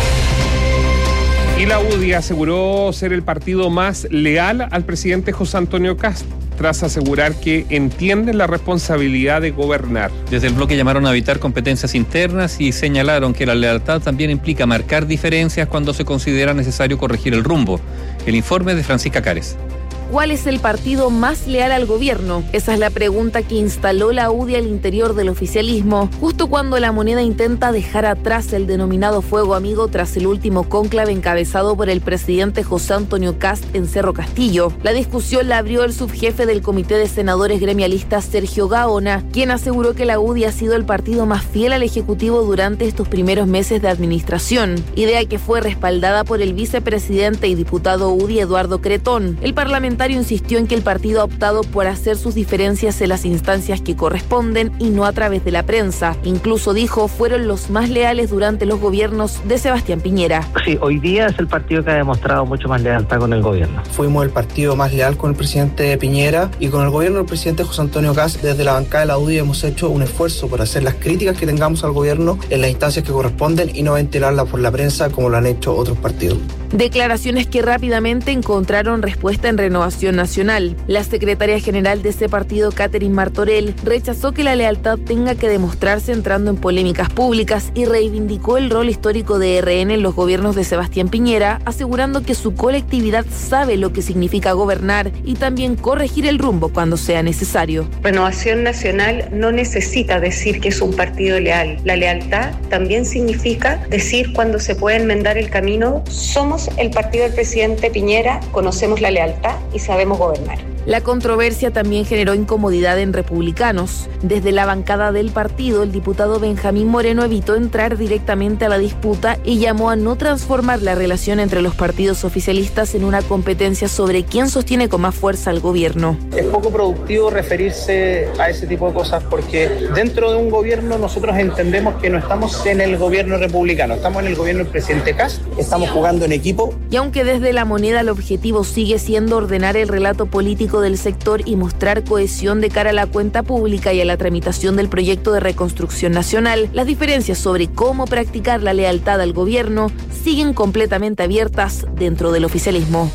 Y la U D I aseguró ser el partido más leal al presidente José Antonio Kast, tras asegurar que entienden la responsabilidad de gobernar. Desde el bloque llamaron a evitar competencias internas y señalaron que la lealtad también implica marcar diferencias cuando se considera necesario corregir el rumbo. El informe de Francisca Cares. ¿Cuál es el partido más leal al gobierno? Esa es la pregunta que instaló la U D I al interior del oficialismo, justo cuando La Moneda intenta dejar atrás el denominado fuego amigo tras el último cónclave encabezado por el presidente José Antonio Kast en Cerro Castillo. La discusión la abrió el subjefe del Comité de Senadores Gremialistas, Sergio Gaona, quien aseguró que la U D I ha sido el partido más fiel al Ejecutivo durante estos primeros meses de administración, idea que fue respaldada por el vicepresidente y diputado U D I Eduardo Cretón. El parlamentario insistió en que el partido ha optado por hacer sus diferencias en las instancias que corresponden y no a través de la prensa. Incluso dijo, fueron los más leales durante los gobiernos de Sebastián Piñera. Sí, hoy día es el partido que ha demostrado mucho más lealtad con el gobierno. Fuimos el partido más leal con el presidente Piñera y con el gobierno del presidente José Antonio Kast. Desde la bancada de la U D I hemos hecho un esfuerzo por hacer las críticas que tengamos al gobierno en las instancias que corresponden y no ventilarlas por la prensa como lo han hecho otros partidos. Declaraciones que rápidamente encontraron respuesta en Renovación Nacional. La secretaria general de ese partido, Catherine Martorell, rechazó que la lealtad tenga que demostrarse entrando en polémicas públicas y reivindicó el rol histórico de R N en los gobiernos de Sebastián Piñera, asegurando que su colectividad sabe lo que significa gobernar y también corregir el rumbo cuando sea necesario. Renovación Nacional no necesita decir que es un partido leal. La lealtad también significa decir cuando se puede enmendar el camino. Somos el partido del presidente Piñera, conocemos la lealtad y sabemos gobernar. La controversia también generó incomodidad en republicanos. Desde la bancada del partido, el diputado Benjamín Moreno evitó entrar directamente a la disputa y llamó a no transformar la relación entre los partidos oficialistas en una competencia sobre quién sostiene con más fuerza al gobierno. Es poco productivo referirse a ese tipo de cosas porque dentro de un gobierno nosotros entendemos que no estamos en el gobierno republicano, estamos en el gobierno del presidente Kast, estamos jugando en equipo. Y aunque desde La Moneda el objetivo sigue siendo ordenar el relato político del sector y mostrar cohesión de cara a la cuenta pública y a la tramitación del proyecto de reconstrucción nacional, las diferencias sobre cómo practicar la lealtad al gobierno siguen completamente abiertas dentro del oficialismo.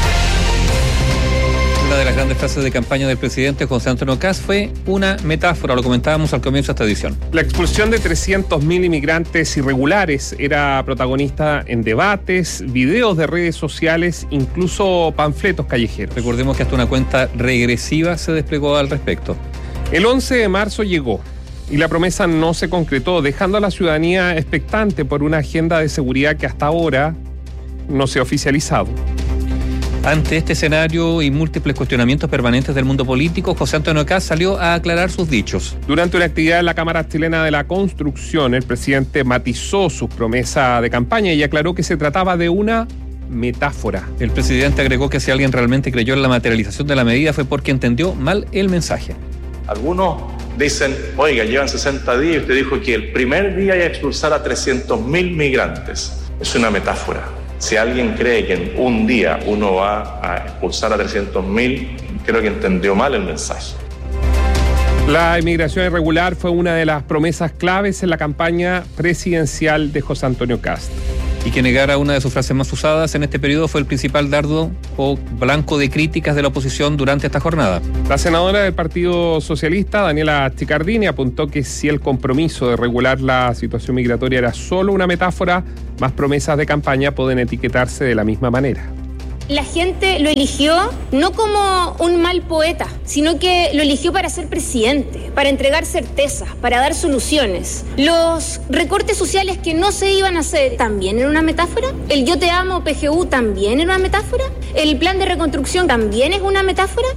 Una de las grandes frases de campaña del presidente José Antonio Kast fue una metáfora, lo comentábamos al comienzo de esta edición. La expulsión de trescientos mil inmigrantes irregulares era protagonista en debates, videos de redes sociales, incluso panfletos callejeros. Recordemos que hasta una cuenta regresiva se desplegó al respecto. El once de marzo llegó y la promesa no se concretó, dejando a la ciudadanía expectante por una agenda de seguridad que hasta ahora no se ha oficializado. Ante este escenario y múltiples cuestionamientos permanentes del mundo político, José Antonio Kast salió a aclarar sus dichos. Durante una actividad en la Cámara Chilena de la Construcción, el presidente matizó su promesa de campaña y aclaró que se trataba de una metáfora. El presidente agregó que si alguien realmente creyó en la materialización de la medida fue porque entendió mal el mensaje. Algunos dicen, oiga, llevan sesenta días y usted dijo que el primer día iba a expulsar a trescientos mil migrantes. Es una metáfora. Si alguien cree que en un día uno va a expulsar a trescientos mil, creo que entendió mal el mensaje. La inmigración irregular fue una de las promesas claves en la campaña presidencial de José Antonio Kast. Y que negara una de sus frases más usadas en este periodo fue el principal dardo o blanco de críticas de la oposición durante esta jornada. La senadora del Partido Socialista, Daniela Chiccardini, apuntó que si el compromiso de regular la situación migratoria era solo una metáfora, más promesas de campaña pueden etiquetarse de la misma manera. La gente lo eligió no como un mal poeta, sino que lo eligió para ser presidente, para entregar certezas, para dar soluciones. Los recortes sociales que no se iban a hacer también era una metáfora. El Yo Te Amo P G U también era una metáfora. El plan de reconstrucción también es una metáfora.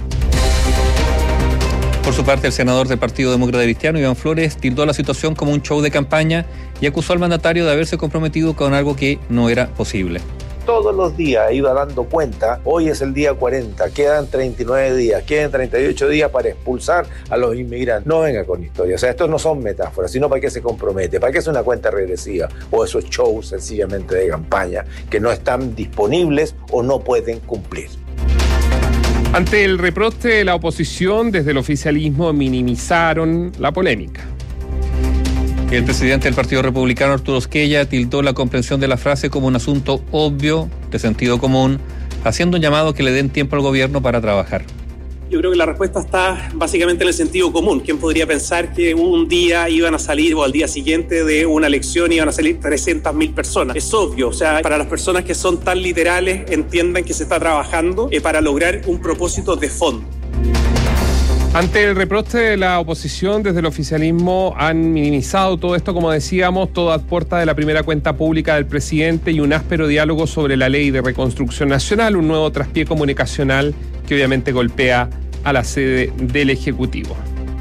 Por su parte, el senador del Partido Demócrata Cristiano, Iván Flores, tildó la situación como un show de campaña y acusó al mandatario de haberse comprometido con algo que no era posible. Todos los días iba dando cuenta, hoy es el día cuarenta, quedan treinta y nueve días, quedan treinta y ocho días para expulsar a los inmigrantes. No venga con historia, o sea, estos no son metáforas, sino para qué se compromete, para qué es una cuenta regresiva o esos shows sencillamente de campaña que no están disponibles o no pueden cumplir. Ante el reproche de la oposición, desde el oficialismo minimizaron la polémica. El presidente del Partido Republicano, Arturo Esquella, tildó la comprensión de la frase como un asunto obvio, de sentido común, haciendo un llamado que le den tiempo al gobierno para trabajar. Yo creo que la respuesta está básicamente en el sentido común. ¿Quién podría pensar que un día iban a salir o al día siguiente de una elección iban a salir trescientas mil personas? Es obvio, o sea, para las personas que son tan literales, entiendan que se está trabajando eh, para lograr un propósito de fondo. Ante el reproche de la oposición, desde el oficialismo han minimizado todo esto, como decíamos, todo a puerta de la primera cuenta pública del presidente y un áspero diálogo sobre la ley de reconstrucción nacional, un nuevo traspié comunicacional que obviamente golpea a la sede del Ejecutivo.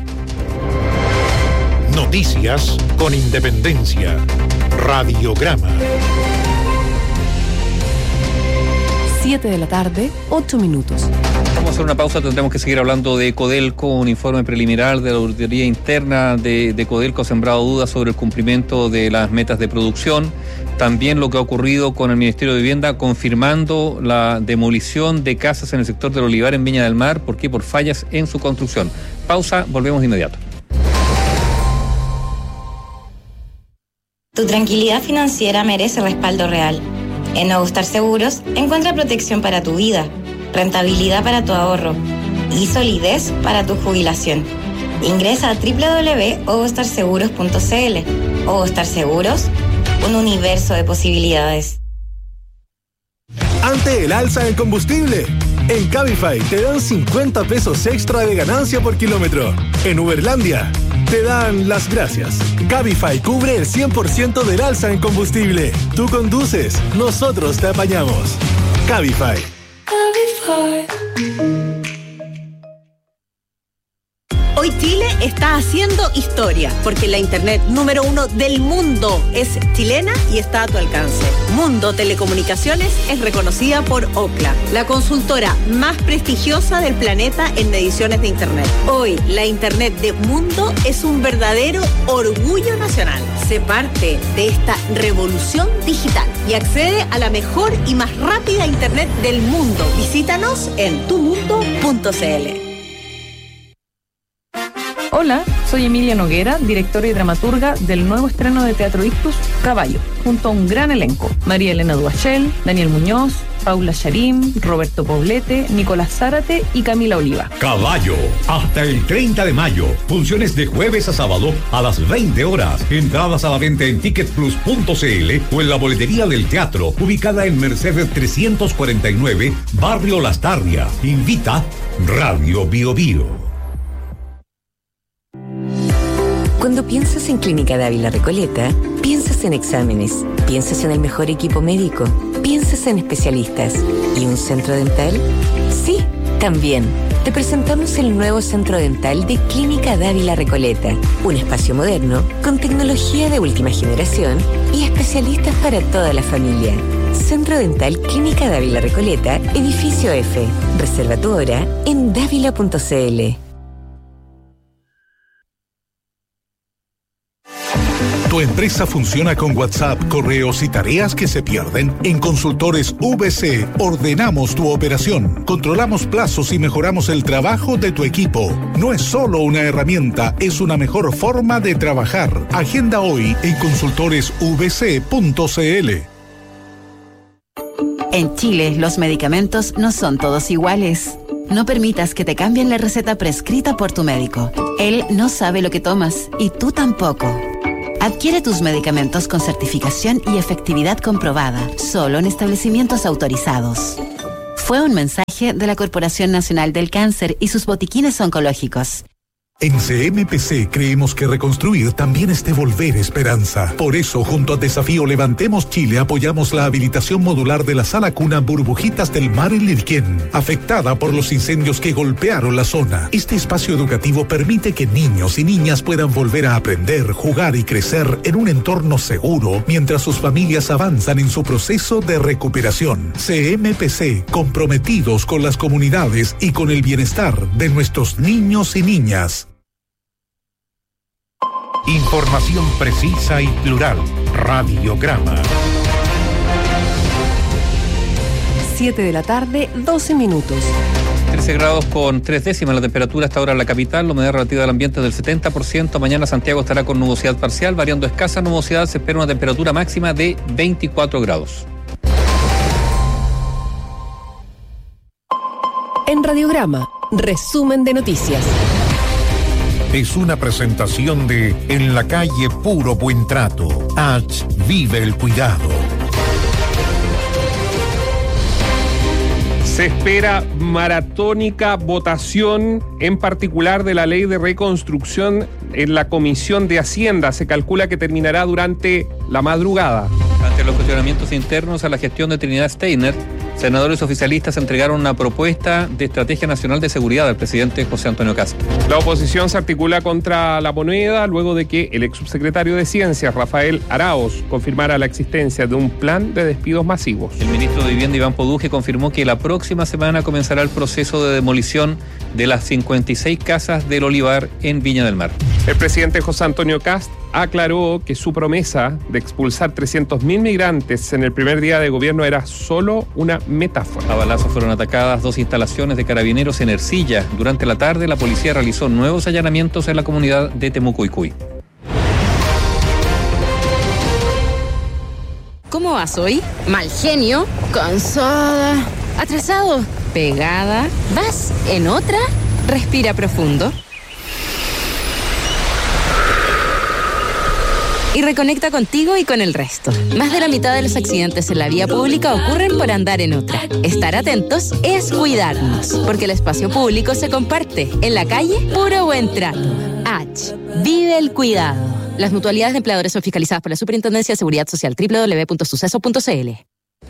Noticias con independencia. Radiograma. siete de la tarde, ocho minutos. Vamos a hacer una pausa, tendremos que seguir hablando de Codelco. Un informe preliminar de la auditoría interna de, de Codelco ha sembrado dudas sobre el cumplimiento de las metas de producción. También lo que ha ocurrido con el Ministerio de Vivienda, confirmando la demolición de casas en el sector del Olivar en Viña del Mar, ¿por qué? Por fallas en su construcción. Pausa, volvemos de inmediato. Tu tranquilidad financiera merece respaldo real. En Nuevo Star Seguros encuentra protección para tu vida, rentabilidad para tu ahorro y solidez para tu jubilación. Ingresa a doble u doble u doble u punto ovostar seguros punto c l. Ovostar Seguros, un universo de posibilidades. Ante el alza del combustible, en Cabify te dan cincuenta pesos extra de ganancia por kilómetro. En Uberlandia te dan las gracias. Cabify cubre el cien por ciento del alza en combustible. Tú conduces, nosotros te apañamos. Cabify. Cabify. Hoy Chile está haciendo historia, porque la internet número uno del mundo es chilena y está a tu alcance. Mundo Telecomunicaciones es reconocida por Ookla, la consultora más prestigiosa del planeta en mediciones de internet. Hoy, la internet de Mundo es un verdadero orgullo nacional. Sé parte de esta revolución digital y accede a la mejor y más rápida internet del mundo. Visítanos en tu mundo punto c l. Hola, soy Emilia Noguera, directora y dramaturga del nuevo estreno de Teatro Ictus, Caballo, junto a un gran elenco. María Elena Duachel, Daniel Muñoz, Paula Charim, Roberto Poblete, Nicolás Zárate y Camila Oliva. Caballo, hasta el treinta de mayo. Funciones de jueves a sábado a las veinte horas. Entradas a la venta en ticket plus punto c l o en la boletería del teatro, ubicada en Mercedes trescientos cuarenta y nueve, Barrio Las Tarrias. Invita Radio Bio Bio. Cuando piensas en Clínica Dávila Recoleta, piensas en exámenes, piensas en el mejor equipo médico, piensas en especialistas. ¿Y un centro dental? Sí, también. Te presentamos el nuevo centro dental de Clínica Dávila Recoleta, un espacio moderno con tecnología de última generación y especialistas para toda la familia. Centro Dental Clínica Dávila Recoleta, edificio F. Reserva tu hora en dávila punto c l. ¿Tu empresa funciona con WhatsApp, correos y tareas que se pierden? En Consultores V C ordenamos tu operación, controlamos plazos y mejoramos el trabajo de tu equipo. No es solo una herramienta, es una mejor forma de trabajar. Agenda hoy en consultores v c punto c l. En Chile, los medicamentos no son todos iguales. No permitas que te cambien la receta prescrita por tu médico. Él no sabe lo que tomas y tú tampoco. Adquiere tus medicamentos con certificación y efectividad comprobada, solo en establecimientos autorizados. Fue un mensaje de la Corporación Nacional del Cáncer y sus botiquines oncológicos. En C M P C creemos que reconstruir también es devolver esperanza. Por eso, junto a Desafío Levantemos Chile, apoyamos la habilitación modular de la sala cuna Burbujitas del Mar en Lirquén, afectada por los incendios que golpearon la zona. Este espacio educativo permite que niños y niñas puedan volver a aprender, jugar y crecer en un entorno seguro, mientras sus familias avanzan en su proceso de recuperación. C M P C, comprometidos con las comunidades y con el bienestar de nuestros niños y niñas. Información precisa y plural. Radiograma. siete de la tarde, doce minutos. trece grados con tres décimas la temperatura hasta ahora en la capital, la humedad relativa del ambiente del setenta por ciento. Mañana Santiago estará con nubosidad parcial, variando escasa nubosidad, se espera una temperatura máxima de veinticuatro grados. En Radiograma, resumen de noticias. Es una presentación de En la calle Puro Buen Trato. H. Vive el cuidado. Se espera maratónica votación, en particular de la ley de reconstrucción en la Comisión de Hacienda. Se calcula que terminará durante la madrugada. Ante los cuestionamientos internos a la gestión de Trinidad Steiner, senadores oficialistas entregaron una propuesta de estrategia nacional de seguridad al presidente José Antonio Kast. La oposición se articula contra la moneda luego de que el ex subsecretario de Ciencias, Rafael Araoz, confirmara la existencia de un plan de despidos masivos. El ministro de Vivienda, Iván Poduje, confirmó que la próxima semana comenzará el proceso de demolición de las cincuenta y seis casas del Olivar en Viña del Mar. El presidente José Antonio Kast aclaró que su promesa de expulsar trescientos mil migrantes en el primer día de gobierno era solo una metáfora. A balazos fueron atacadas dos instalaciones de carabineros en Ercilla. Durante la tarde, la policía realizó nuevos allanamientos en la comunidad de Temucuycuy. ¿Cómo vas hoy? Mal genio, cansada, atrasado, pegada. ¿Vas en otra? Respira profundo. Y reconecta contigo y con el resto. Más de la mitad de los accidentes en la vía pública ocurren por andar en otra. Estar atentos es cuidarnos, porque el espacio público se comparte. En la calle, puro buen trato. H. Vive el cuidado. Las mutualidades de empleadores son fiscalizadas por la Superintendencia de Seguridad Social. doble u doble u doble u punto suceso punto c l.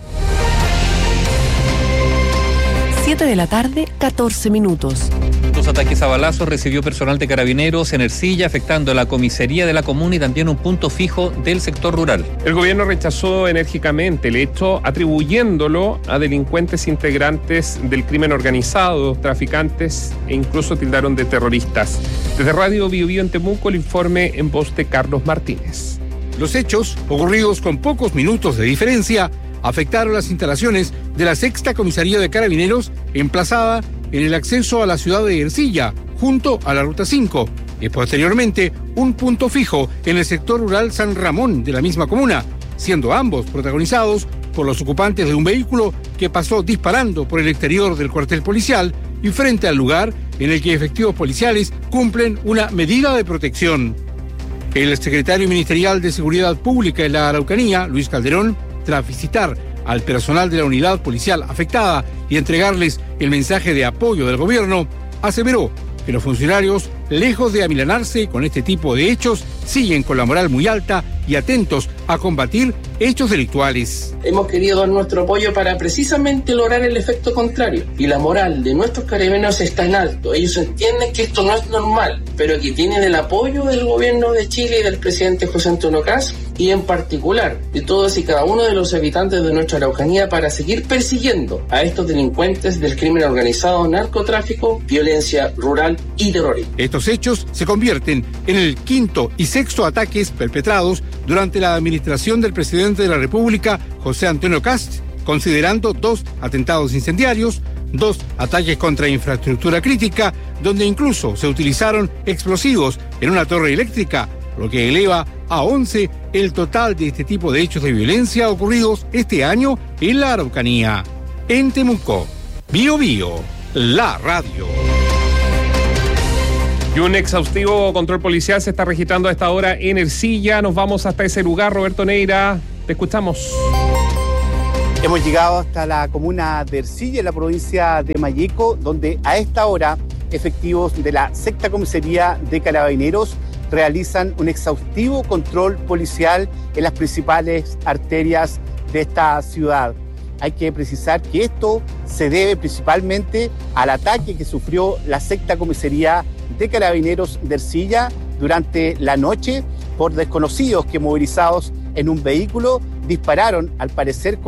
siete de la tarde, catorce minutos. Dos ataques a balazos recibió personal de carabineros en Ercilla, afectando a la comisaría de la comuna y también un punto fijo del sector rural. El gobierno rechazó enérgicamente el hecho, atribuyéndolo a delincuentes integrantes del crimen organizado, traficantes e incluso tildaron de terroristas. Desde Radio Bio Bio en Temuco, el informe en voz de Carlos Martínez. Los hechos, ocurridos con pocos minutos de diferencia, afectaron las instalaciones de la sexta comisaría de carabineros, emplazada en el acceso a la ciudad de Ercilla, junto a la Ruta cinco, y posteriormente un punto fijo en el sector rural San Ramón de la misma comuna, siendo ambos protagonizados por los ocupantes de un vehículo que pasó disparando por el exterior del cuartel policial y frente al lugar en el que efectivos policiales cumplen una medida de protección. El secretario ministerial de Seguridad Pública de la Araucanía, Luis Calderón, tras visitar al personal de la unidad policial afectada y entregarles el mensaje de apoyo del gobierno, aseveró que los funcionarios, lejos de amilanarse con este tipo de hechos, siguen con la moral muy alta y atentos a combatir hechos delictuales. Hemos querido dar nuestro apoyo para precisamente lograr el efecto contrario. Y la moral de nuestros carabineros está en alto. Ellos entienden que esto no es normal, pero que tienen el apoyo del gobierno de Chile y del presidente José Antonio Kast, y en particular de todos y cada uno de los habitantes de nuestra Araucanía, para seguir persiguiendo a estos delincuentes del crimen organizado, narcotráfico, violencia rural y terrorismo. Estos hechos se convierten en el quinto y sexto ataques perpetrados durante la administración del presidente de la República, José Antonio Kast, considerando dos atentados incendiarios, dos ataques contra infraestructura crítica, donde incluso se utilizaron explosivos en una torre eléctrica, lo que eleva a once el total de este tipo de hechos de violencia ocurridos este año en la Araucanía. En Temuco, Bío Bío, la radio. Y un exhaustivo control policial se está registrando a esta hora en Ercilla. Nos vamos hasta ese lugar, Roberto Neira. Te escuchamos. Hemos llegado hasta la comuna de Ercilla, en la provincia de Malleco, donde a esta hora efectivos de la Sexta Comisaría de Carabineros realizan un exhaustivo control policial en las principales arterias de esta ciudad. Hay que precisar que esto se debe principalmente al ataque que sufrió la Sexta Comisaría de Carabineros de Ercilla durante la noche por desconocidos que, movilizados en un vehículo, dispararon, al parecer,